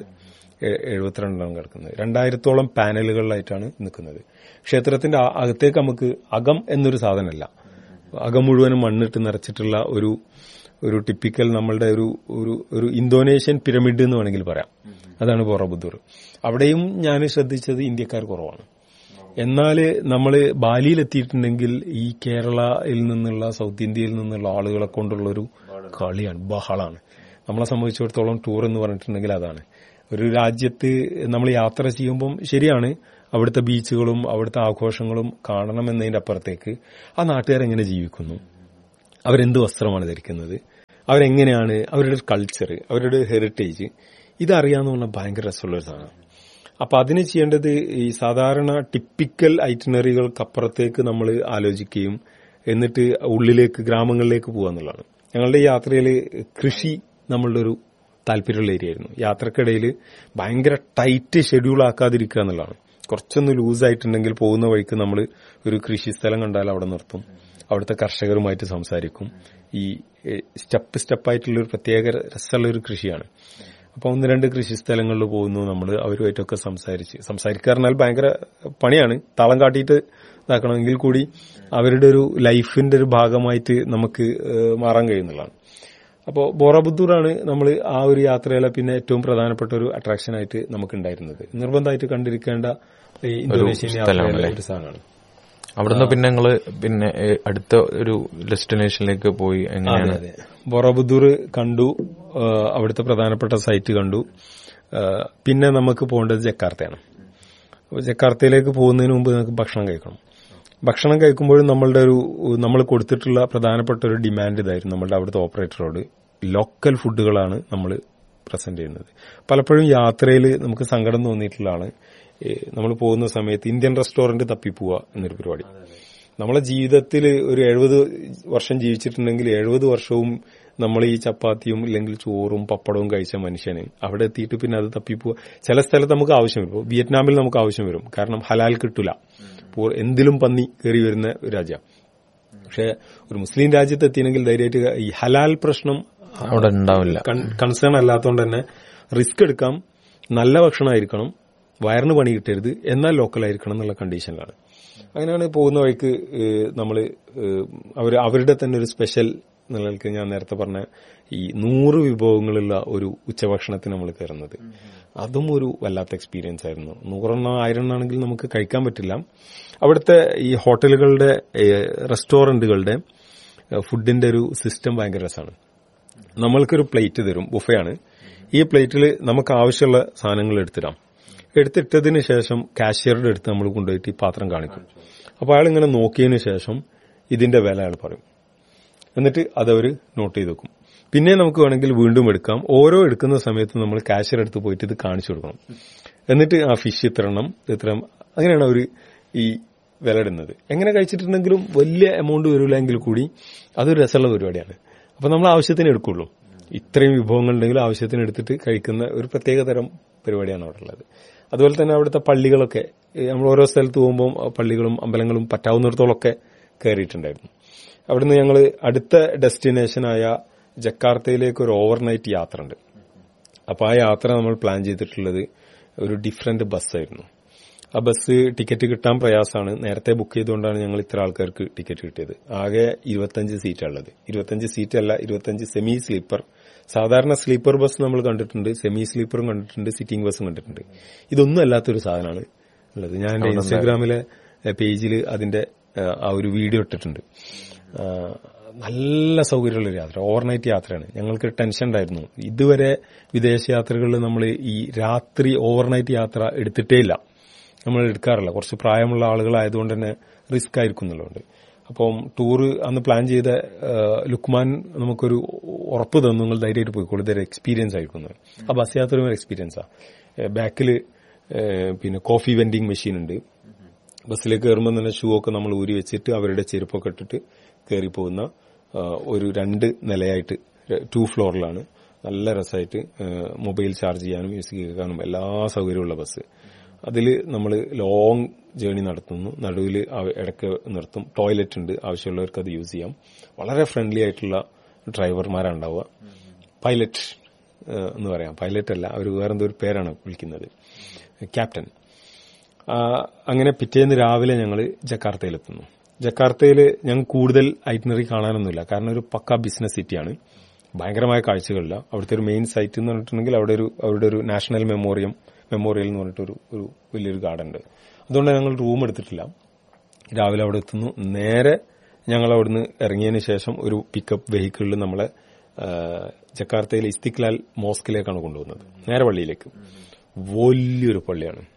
[SPEAKER 6] 72 കിടക്കുന്നത് 2000-ഓളം പാനലുകളിലായിട്ടാണ് നിൽക്കുന്നത്. ക്ഷേത്രത്തിന്റെ അകത്തേക്ക് നമുക്ക് അകം എന്നൊരു സാധനമല്ല, അകം മുഴുവനും മണ്ണിട്ട് നിറച്ചിട്ടുള്ള ഒരു ടിപ്പിക്കൽ നമ്മളുടെ ഒരു ഇന്തോനേഷ്യൻ പിരമിഡ് എന്ന് വേണമെങ്കിൽ പറയാം. അതാണ് ബോറബുദ്ദൂർ. അവിടെയും ഞാൻ ശ്രദ്ധിച്ചത് ഇന്ത്യക്കാർ കുറവാണ്. എന്നാൽ നമ്മൾ ബാലിയിലെത്തിയിട്ടുണ്ടെങ്കിൽ ഈ കേരളയിൽ നിന്നുള്ള സൗത്ത് ഇന്ത്യയിൽ നിന്നുള്ള ആളുകളെ കൊണ്ടുള്ളൊരു കളിയാണ്, ബഹളാണ്. നമ്മളെ സംബന്ധിച്ചിടത്തോളം ടൂർ എന്ന് പറഞ്ഞിട്ടുണ്ടെങ്കിൽ അതാണ്. ഒരു രാജ്യത്ത് നമ്മൾ യാത്ര ചെയ്യുമ്പം ശരിയാണ് അവിടുത്തെ ബീച്ചുകളും അവിടുത്തെ ആഘോഷങ്ങളും കാണണമെന്നതിന്റെ അപ്പുറത്തേക്ക് ആ നാട്ടുകാരെങ്ങനെ ജീവിക്കുന്നു, അവരെന്ത് വസ്ത്രമാണ് ധരിക്കുന്നത്, അവരെങ്ങനെയാണ്, അവരുടെ കൾച്ചർ, അവരുടെ ഹെറിറ്റേജ്, ഇതറിയാന്ന് പറഞ്ഞാൽ ഭയങ്കര രസമുള്ളൊരു സാധനം. അപ്പൊ അതിന് ചെയ്യേണ്ടത് ഈ സാധാരണ ടിപ്പിക്കൽ ഐറ്റിനറികൾക്കപ്പുറത്തേക്ക് നമ്മൾ ആലോചിക്കുകയും എന്നിട്ട് ഉള്ളിലേക്ക് ഗ്രാമങ്ങളിലേക്ക് പോകാന്നുള്ളതാണ്. ഞങ്ങളുടെ ഈ യാത്രയിൽ കൃഷി നമ്മളുടെ ഒരു താല്പര്യമുള്ള ഏരിയ ആയിരുന്നു. യാത്രക്കിടയിൽ ഭയങ്കര ടൈറ്റ് ഷെഡ്യൂൾ ആക്കാതിരിക്കുക എന്നുള്ളതാണ്. കുറച്ചൊന്ന് ലൂസായിട്ടുണ്ടെങ്കിൽ പോകുന്ന വഴിക്ക് നമ്മൾ ഒരു കൃഷി സ്ഥലം കണ്ടാൽ അവിടെ നിർത്തും, അവിടുത്തെ കർഷകരുമായിട്ട് സംസാരിക്കും. ഈ സ്റ്റെപ്പായിട്ടുള്ളൊരു പ്രത്യേക രസമുള്ള ഒരു കൃഷിയാണ്. അപ്പൊ 1-2 കൃഷി സ്ഥലങ്ങളിൽ പോകുന്നു, നമ്മൾ അവരുമായിട്ടൊക്കെ സംസാരിക്കാറിനാൽ ഭയങ്കര പണിയാണ്, താളം കാട്ടിയിട്ട് ഇതാക്കണമെങ്കിൽ കൂടി അവരുടെ ഒരു ലൈഫിന്റെ ഒരു ഭാഗമായിട്ട് നമുക്ക് മാറാൻ കഴിയുന്നതാണ്. അപ്പോൾ ബോറബുദ്ദൂറാണ് നമ്മൾ ആ ഒരു യാത്രയിലെ പിന്നെ ഏറ്റവും പ്രധാനപ്പെട്ട ഒരു അട്രാക്ഷനായിട്ട് നമുക്ക് ഉണ്ടായിരുന്നത്. നിർബന്ധമായിട്ട് കണ്ടിരിക്കേണ്ട ഇന്തോനേഷ്യൻ യാത്രയിലെ ഒരു സാധനമാണ്.
[SPEAKER 5] അവിടുന്ന് പിന്നെ നിങ്ങള് പിന്നെ അടുത്ത ഒരു ഡെസ്റ്റിനേഷനിലേക്ക് പോയി എങ്ങനെയാണ്?
[SPEAKER 6] അതെ, ബോറബുദ്ദൂർ കണ്ടു, അവിടുത്തെ പ്രധാനപ്പെട്ട സൈറ്റ് കണ്ടു. പിന്നെ നമുക്ക് പോകേണ്ടത് ജക്കാർത്തയാണ്. ജക്കാർത്തയിലേക്ക് പോകുന്നതിന് മുമ്പ് നമുക്ക് ഭക്ഷണം കഴിക്കണം. ഭക്ഷണം കഴിക്കുമ്പോഴും നമ്മൾ കൊടുത്തിട്ടുള്ള പ്രധാനപ്പെട്ട ഒരു ഡിമാൻഡ് ഇതായിരുന്നു നമ്മളുടെ അവിടുത്തെ ഓപ്പറേറ്ററോട്, ലോക്കൽ ഫുഡുകളാണ് നമ്മൾ പ്രസന്റ് ചെയ്യുന്നത്. പലപ്പോഴും യാത്രയിൽ നമുക്ക് സങ്കടം തോന്നിയിട്ടുള്ളതാണ് നമ്മൾ പോകുന്ന സമയത്ത് ഇന്ത്യൻ റെസ്റ്റോറന്റ് തപ്പിപ്പോവുക എന്നൊരു പരിപാടി. നമ്മളെ ജീവിതത്തിൽ ഒരു 70 വർഷം ജീവിച്ചിട്ടുണ്ടെങ്കിൽ 70 വർഷവും നമ്മൾ ഈ ചപ്പാത്തിയും ഇല്ലെങ്കിൽ ചോറും പപ്പടവും കഴിച്ച മനുഷ്യന് അവിടെ എത്തിയിട്ട് പിന്നെ അത് തപ്പിപ്പോവുക. ചില സ്ഥലത്ത് നമുക്ക് ആവശ്യം വരും. ഇപ്പോൾ വിയറ്റ്നാമിൽ നമുക്ക് ആവശ്യം വരും, കാരണം ഹലാൽ കിട്ടില്ല, എന്തിലും പന്നി കയറി വരുന്ന ഒരു രാജ്യം. പക്ഷെ ഒരു മുസ്ലിം രാജ്യത്ത് എത്തിയെങ്കിൽ ധൈര്യമായിട്ട് ഈ ഹലാൽ പ്രശ്നം
[SPEAKER 5] അവിടെ ഉണ്ടാവില്ല,
[SPEAKER 6] കൺസേൺ അല്ലാത്തതുകൊണ്ട് തന്നെ റിസ്ക് എടുക്കാം. നല്ല ഭക്ഷണമായിരിക്കണം, വയറിന് പണി കിട്ടരുത്, എന്നാൽ ലോക്കലായിരിക്കണം എന്നുള്ള കണ്ടീഷനിലാണ്. അങ്ങനെയാണ് പോകുന്ന വഴിക്ക് നമ്മൾ അവരുടെ തന്നെ ഒരു സ്പെഷ്യൽ നിലനിൽക്ക് ഞാൻ നേരത്തെ പറഞ്ഞ ഈ 100 വിഭവങ്ങളുള്ള ഒരു ഉച്ചഭക്ഷണത്തിന് നമ്മൾ കയറുന്നത്. അതും ഒരു വല്ലാത്ത എക്സ്പീരിയൻസ് ആയിരുന്നു. 100-1000 ആണെങ്കിൽ നമുക്ക് കഴിക്കാൻ പറ്റില്ല. അവിടുത്തെ ഈ ഹോട്ടലുകളുടെ റെസ്റ്റോറന്റുകളുടെ ഫുഡിന്റെ ഒരു സിസ്റ്റം ഭയങ്കര രസമാണ്. നമ്മൾക്കൊരു പ്ലേറ്റ് തരും, ബുഫയാണ്. ഈ പ്ലേറ്റിൽ നമുക്ക് ആവശ്യമുള്ള സാധനങ്ങൾ എടുത്തിട്ടതിന് ശേഷം കാഷ്യറുടെ അടുത്ത് നമ്മൾ കൊണ്ടുപോയിട്ട് ഈ പാത്രം കാണിക്കും. അപ്പോൾ അയാൾ ഇങ്ങനെ നോക്കിയതിന് ശേഷം ഇതിന്റെ വില അയാൾ പറയും. എന്നിട്ട് അതവർ നോട്ട് ചെയ്ത് വെക്കും. പിന്നെ നമുക്ക് വേണമെങ്കിൽ വീണ്ടും എടുക്കാം. ഓരോ എടുക്കുന്ന സമയത്ത് നമ്മൾ കാഷ്യർ എടുത്ത് പോയിട്ട് ഇത് കാണിച്ചു കൊടുക്കണം. എന്നിട്ട് ആ ഫിഷ് ഇത്ര അങ്ങനെയാണ് അവർ ഈ വില ഇടുന്നത്. എങ്ങനെ കഴിച്ചിട്ടുണ്ടെങ്കിലും വലിയ എമൗണ്ട് വരില്ലെങ്കിൽ കൂടി അതൊരു രസമുള്ള പരിപാടിയാണ്. അപ്പൊ നമ്മൾ ആവശ്യത്തിന് എടുക്കുള്ളൂ. ഇത്രയും വിഭവങ്ങളുണ്ടെങ്കിലും ആവശ്യത്തിന് എടുത്തിട്ട് കഴിക്കുന്ന ഒരു പ്രത്യേക തരം പരിപാടിയാണ് അവിടെ ഉള്ളത്. അതുപോലെ തന്നെ അവിടുത്തെ പള്ളികളൊക്കെ നമ്മൾ ഓരോ സ്ഥലത്ത് പോകുമ്പോൾ പള്ളികളും അമ്പലങ്ങളും പറ്റാവുന്നിടത്തോളമൊക്കെ കയറിയിട്ടുണ്ടായിരുന്നു. അവിടുന്ന് ഞങ്ങൾ അടുത്ത ഡെസ്റ്റിനേഷനായ ജക്കാർത്തയിലേക്ക് ഒരു ഓവർനൈറ്റ് യാത്ര ഉണ്ട്. അപ്പോൾ ആ യാത്ര നമ്മൾ പ്ലാൻ ചെയ്തിട്ടുള്ളത് ഒരു ഡിഫറെന്റ് ബസ്സായിരുന്നു. ആ ബസ് ടിക്കറ്റ് കിട്ടാൻ പ്രയാസമാണ്. നേരത്തെ ബുക്ക് ചെയ്തുകൊണ്ടാണ് ഞങ്ങൾ ഇത്ര ആൾക്കാർക്ക് ടിക്കറ്റ് കിട്ടിയത്. ആകെ 25 സീറ്റാണുള്ളത്. 25 സീറ്റല്ല, 25 സെമി സ്ലീപ്പർ. സാധാരണ സ്ലീപ്പർ ബസ് നമ്മൾ കണ്ടിട്ടുണ്ട്, സെമി സ്ലീപ്പറും കണ്ടിട്ടുണ്ട്, സിറ്റിംഗ് ബസ്സും കണ്ടിട്ടുണ്ട്. ഇതൊന്നും അല്ലാത്തൊരു സാധനമാണ് ഉള്ളത്. ഞാൻ എന്റെ ഇൻസ്റ്റഗ്രാമിലെ പേജിൽ അതിന്റെ ആ ഒരു വീഡിയോ ഇട്ടിട്ടുണ്ട്. നല്ല സൗകര്യമുള്ളൊരു യാത്ര, ഓവർനൈറ്റ് യാത്രയാണ്. ഞങ്ങൾക്ക് ടെൻഷൻ ഉണ്ടായിരുന്നു. ഇതുവരെ വിദേശ യാത്രകളിൽ നമ്മൾ ഈ രാത്രി ഓവർനൈറ്റ് യാത്ര എടുത്തിട്ടേ ഇല്ല, നമ്മൾ എടുക്കാറില്ല. കുറച്ച് പ്രായമുള്ള ആളുകളായതുകൊണ്ട് തന്നെ റിസ്ക് ആയിരിക്കും എന്നുള്ളതുകൊണ്ട്. അപ്പം ടൂറ് അന്ന് പ്ലാൻ ചെയ്ത ലുക്മാൻ നമുക്കൊരു ഉറപ്പ് തന്നു, നിങ്ങൾ ധൈര്യമായിട്ട് പോയിക്കോളൂ, ഇതൊരു എക്സ്പീരിയൻസ് ആയിരിക്കും. ആ ബസ് യാത്ര ഒരു എക്സ്പീരിയൻസാണ്. ബാക്കിൽ പിന്നെ കോഫി വെൻഡിങ് മെഷീൻ ഉണ്ട്. ബസ്സിലേക്ക് കയറുമ്പോൾ തന്നെ ഷൂ ഒക്കെ നമ്മൾ ഊരി വെച്ചിട്ട് അവരുടെ ചെരുപ്പൊക്കെ ഇട്ടിട്ട് കയറി പോകുന്ന ഒരു 2 നിലയായിട്ട് 2 ഫ്ലോറിലാണ്. നല്ല രസമായിട്ട് മൊബൈൽ ചാർജ് ചെയ്യാനും മ്യൂസിക് കേൾക്കാനും എല്ലാ സൗകര്യമുള്ള ബസ്. അതിൽ നമ്മൾ ലോങ് ജേർണി നടത്തുന്നു. നടുവിൽ ഇടയ്ക്ക് നിർത്തും. ടോയ്ലറ്റ് ഉണ്ട്, ആവശ്യമുള്ളവർക്ക് അത് യൂസ് ചെയ്യാം. വളരെ ഫ്രണ്ട്ലി ആയിട്ടുള്ള ഡ്രൈവർമാരാണ് ഉണ്ടാവുക. പൈലറ്റ് എന്ന് പറയാം, പൈലറ്റ് അല്ല, അവർ വേറെന്തോ ഒരു പേരാണ് വിളിക്കുന്നത്, ക്യാപ്റ്റൻ. അങ്ങനെ പിറ്റേന്ന് രാവിലെ ഞങ്ങൾ ജക്കാർത്തയിലെത്തുന്നു. ജക്കാർത്തയിൽ ഞങ്ങൾ കൂടുതൽ ഐറ്റിനറി കാണാനൊന്നുമില്ല, കാരണം ഒരു പക്ക ബിസിനസ് സിറ്റിയാണ്. ഭയങ്കരമായ കാഴ്ചകളില്ല. അവിടുത്തെ ഒരു മെയിൻ സൈറ്റ് എന്ന് പറഞ്ഞിട്ടുണ്ടെങ്കിൽ അവരുടെ ഒരു നാഷണൽ മെമ്മോറിയൽ എന്ന് പറഞ്ഞിട്ടൊരു വലിയൊരു ഗാർഡൻ ഉണ്ട്. അതുകൊണ്ട് ഞങ്ങൾ റൂം എടുത്തിട്ടില്ല. രാവിലെ അവിടെ എത്തുന്നു. നേരെ ഞങ്ങൾ അവിടുന്ന് ഇറങ്ങിയതിന് ശേഷം ഒരു പിക്കപ്പ് വെഹിക്കിളിൽ നമ്മളെ ജക്കാർത്തയിലെ ഇസ്തിക്ലാൽ മോസ്കിലേക്കാണ് കൊണ്ടുപോകുന്നത്, നേരെ പള്ളിയിലേക്ക്. വലിയൊരു പള്ളിയാണ്,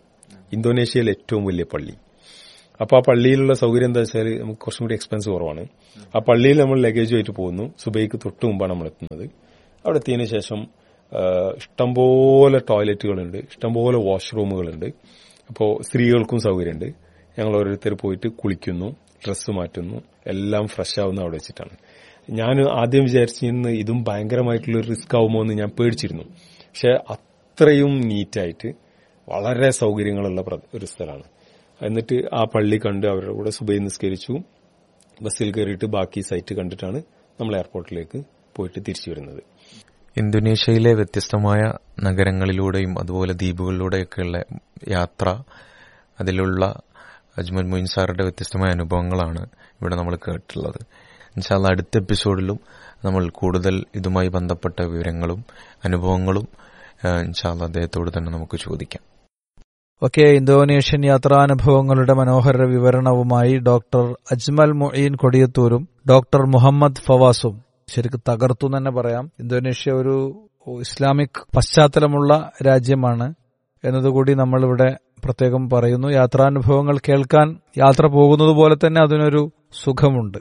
[SPEAKER 6] ഇന്തോനേഷ്യയിലെ ഏറ്റവും വലിയ പള്ളി. അപ്പോൾ ആ പള്ളിയിലുള്ള സൗകര്യം എന്താ വെച്ചാൽ നമുക്ക് കുറച്ചും കൂടി എക്സ്പെൻസ് കുറവാണ്. ആ പള്ളിയിൽ നമ്മൾ ലഗേജുമായിട്ട് പോകുന്നു. സുബൈക്ക് തൊട്ട് മുമ്പാണ് നമ്മൾ എത്തുന്നത്. അവിടെ എത്തിയതിനു ശേഷം ഇഷ്ടംപോലെ ടോയ്ലറ്റുകളുണ്ട്, ഇഷ്ടംപോലെ വാഷ്റൂമുകളുണ്ട്. അപ്പോൾ സ്ത്രീകൾക്കും സൗകര്യമുണ്ട്. ഞങ്ങൾ ഓരോരുത്തർ പോയിട്ട് കുളിക്കുന്നു, ഡ്രസ്സ് മാറ്റുന്നു, എല്ലാം ഫ്രഷ് ആവുന്ന അവിടെ വെച്ചിട്ടാണ്. ഞാൻ ആദ്യം വിചാരിച്ചിരുന്നു ഇതും ഭയങ്കരമായിട്ടുള്ളൊരു റിസ്ക് ആവുമോ എന്ന് ഞാൻ പേടിച്ചിരുന്നു. പക്ഷെ അത്രയും നീറ്റായിട്ട് വളരെ സൗകര്യങ്ങളുള്ള ഒരു സ്ഥലമാണ്. എന്നിട്ട് ആ പള്ളി കണ്ട് അവരുടെ കൂടെ സുബൈ നിസ്കരിച്ചു. ബസ്സിൽ കയറിയിട്ട് ബാക്കി സൈറ്റ് കണ്ടിട്ടാണ് നമ്മൾ എയർപോർട്ടിലേക്ക് പോയിട്ട് തിരിച്ചു വരുന്നത്.
[SPEAKER 5] ഇന്തോനേഷ്യയിലെ വ്യത്യസ്തമായ നഗരങ്ങളിലൂടെയും അതുപോലെ ദ്വീപുകളിലൂടെയൊക്കെയുള്ള യാത്ര, അതിലുള്ള അജ്മൽ മൊയ്ൻ സാറുടെ വ്യത്യസ്തമായ അനുഭവങ്ങളാണ് ഇവിടെ നമ്മൾ കേട്ടിട്ടുള്ളത്. ഇൻഷാ അല്ലാഹ് അടുത്ത എപ്പിസോഡിലും നമ്മൾ കൂടുതൽ ഇതുമായി ബന്ധപ്പെട്ട വിവരങ്ങളും അനുഭവങ്ങളും ഇൻഷാ അല്ലാഹ് അദ്ദേഹത്തോട് തന്നെ നമുക്ക് ചോദിക്കാം.
[SPEAKER 2] ഓക്കെ, ഇന്തോനേഷ്യൻ യാത്രാനുഭവങ്ങളുടെ മനോഹര വിവരണവുമായി ഡോക്ടർ അജ്മൽ മൊയ്ൻ കൊടിയത്തൂരും ഡോക്ടർ മുഹമ്മദ് ഫവാസും ശരിക്കും തകർത്തു തന്നെ പറയാം. ഇന്തോനേഷ്യ ഒരു ഇസ്ലാമിക് പശ്ചാത്തലമുള്ള രാജ്യമാണ് എന്നതുകൂടി നമ്മളിവിടെ പ്രത്യേകം പറയുന്നു. യാത്രാനുഭവങ്ങൾ കേൾക്കാൻ യാത്ര പോകുന്നത് പോലെ തന്നെ അതിനൊരു സുഖമുണ്ട്.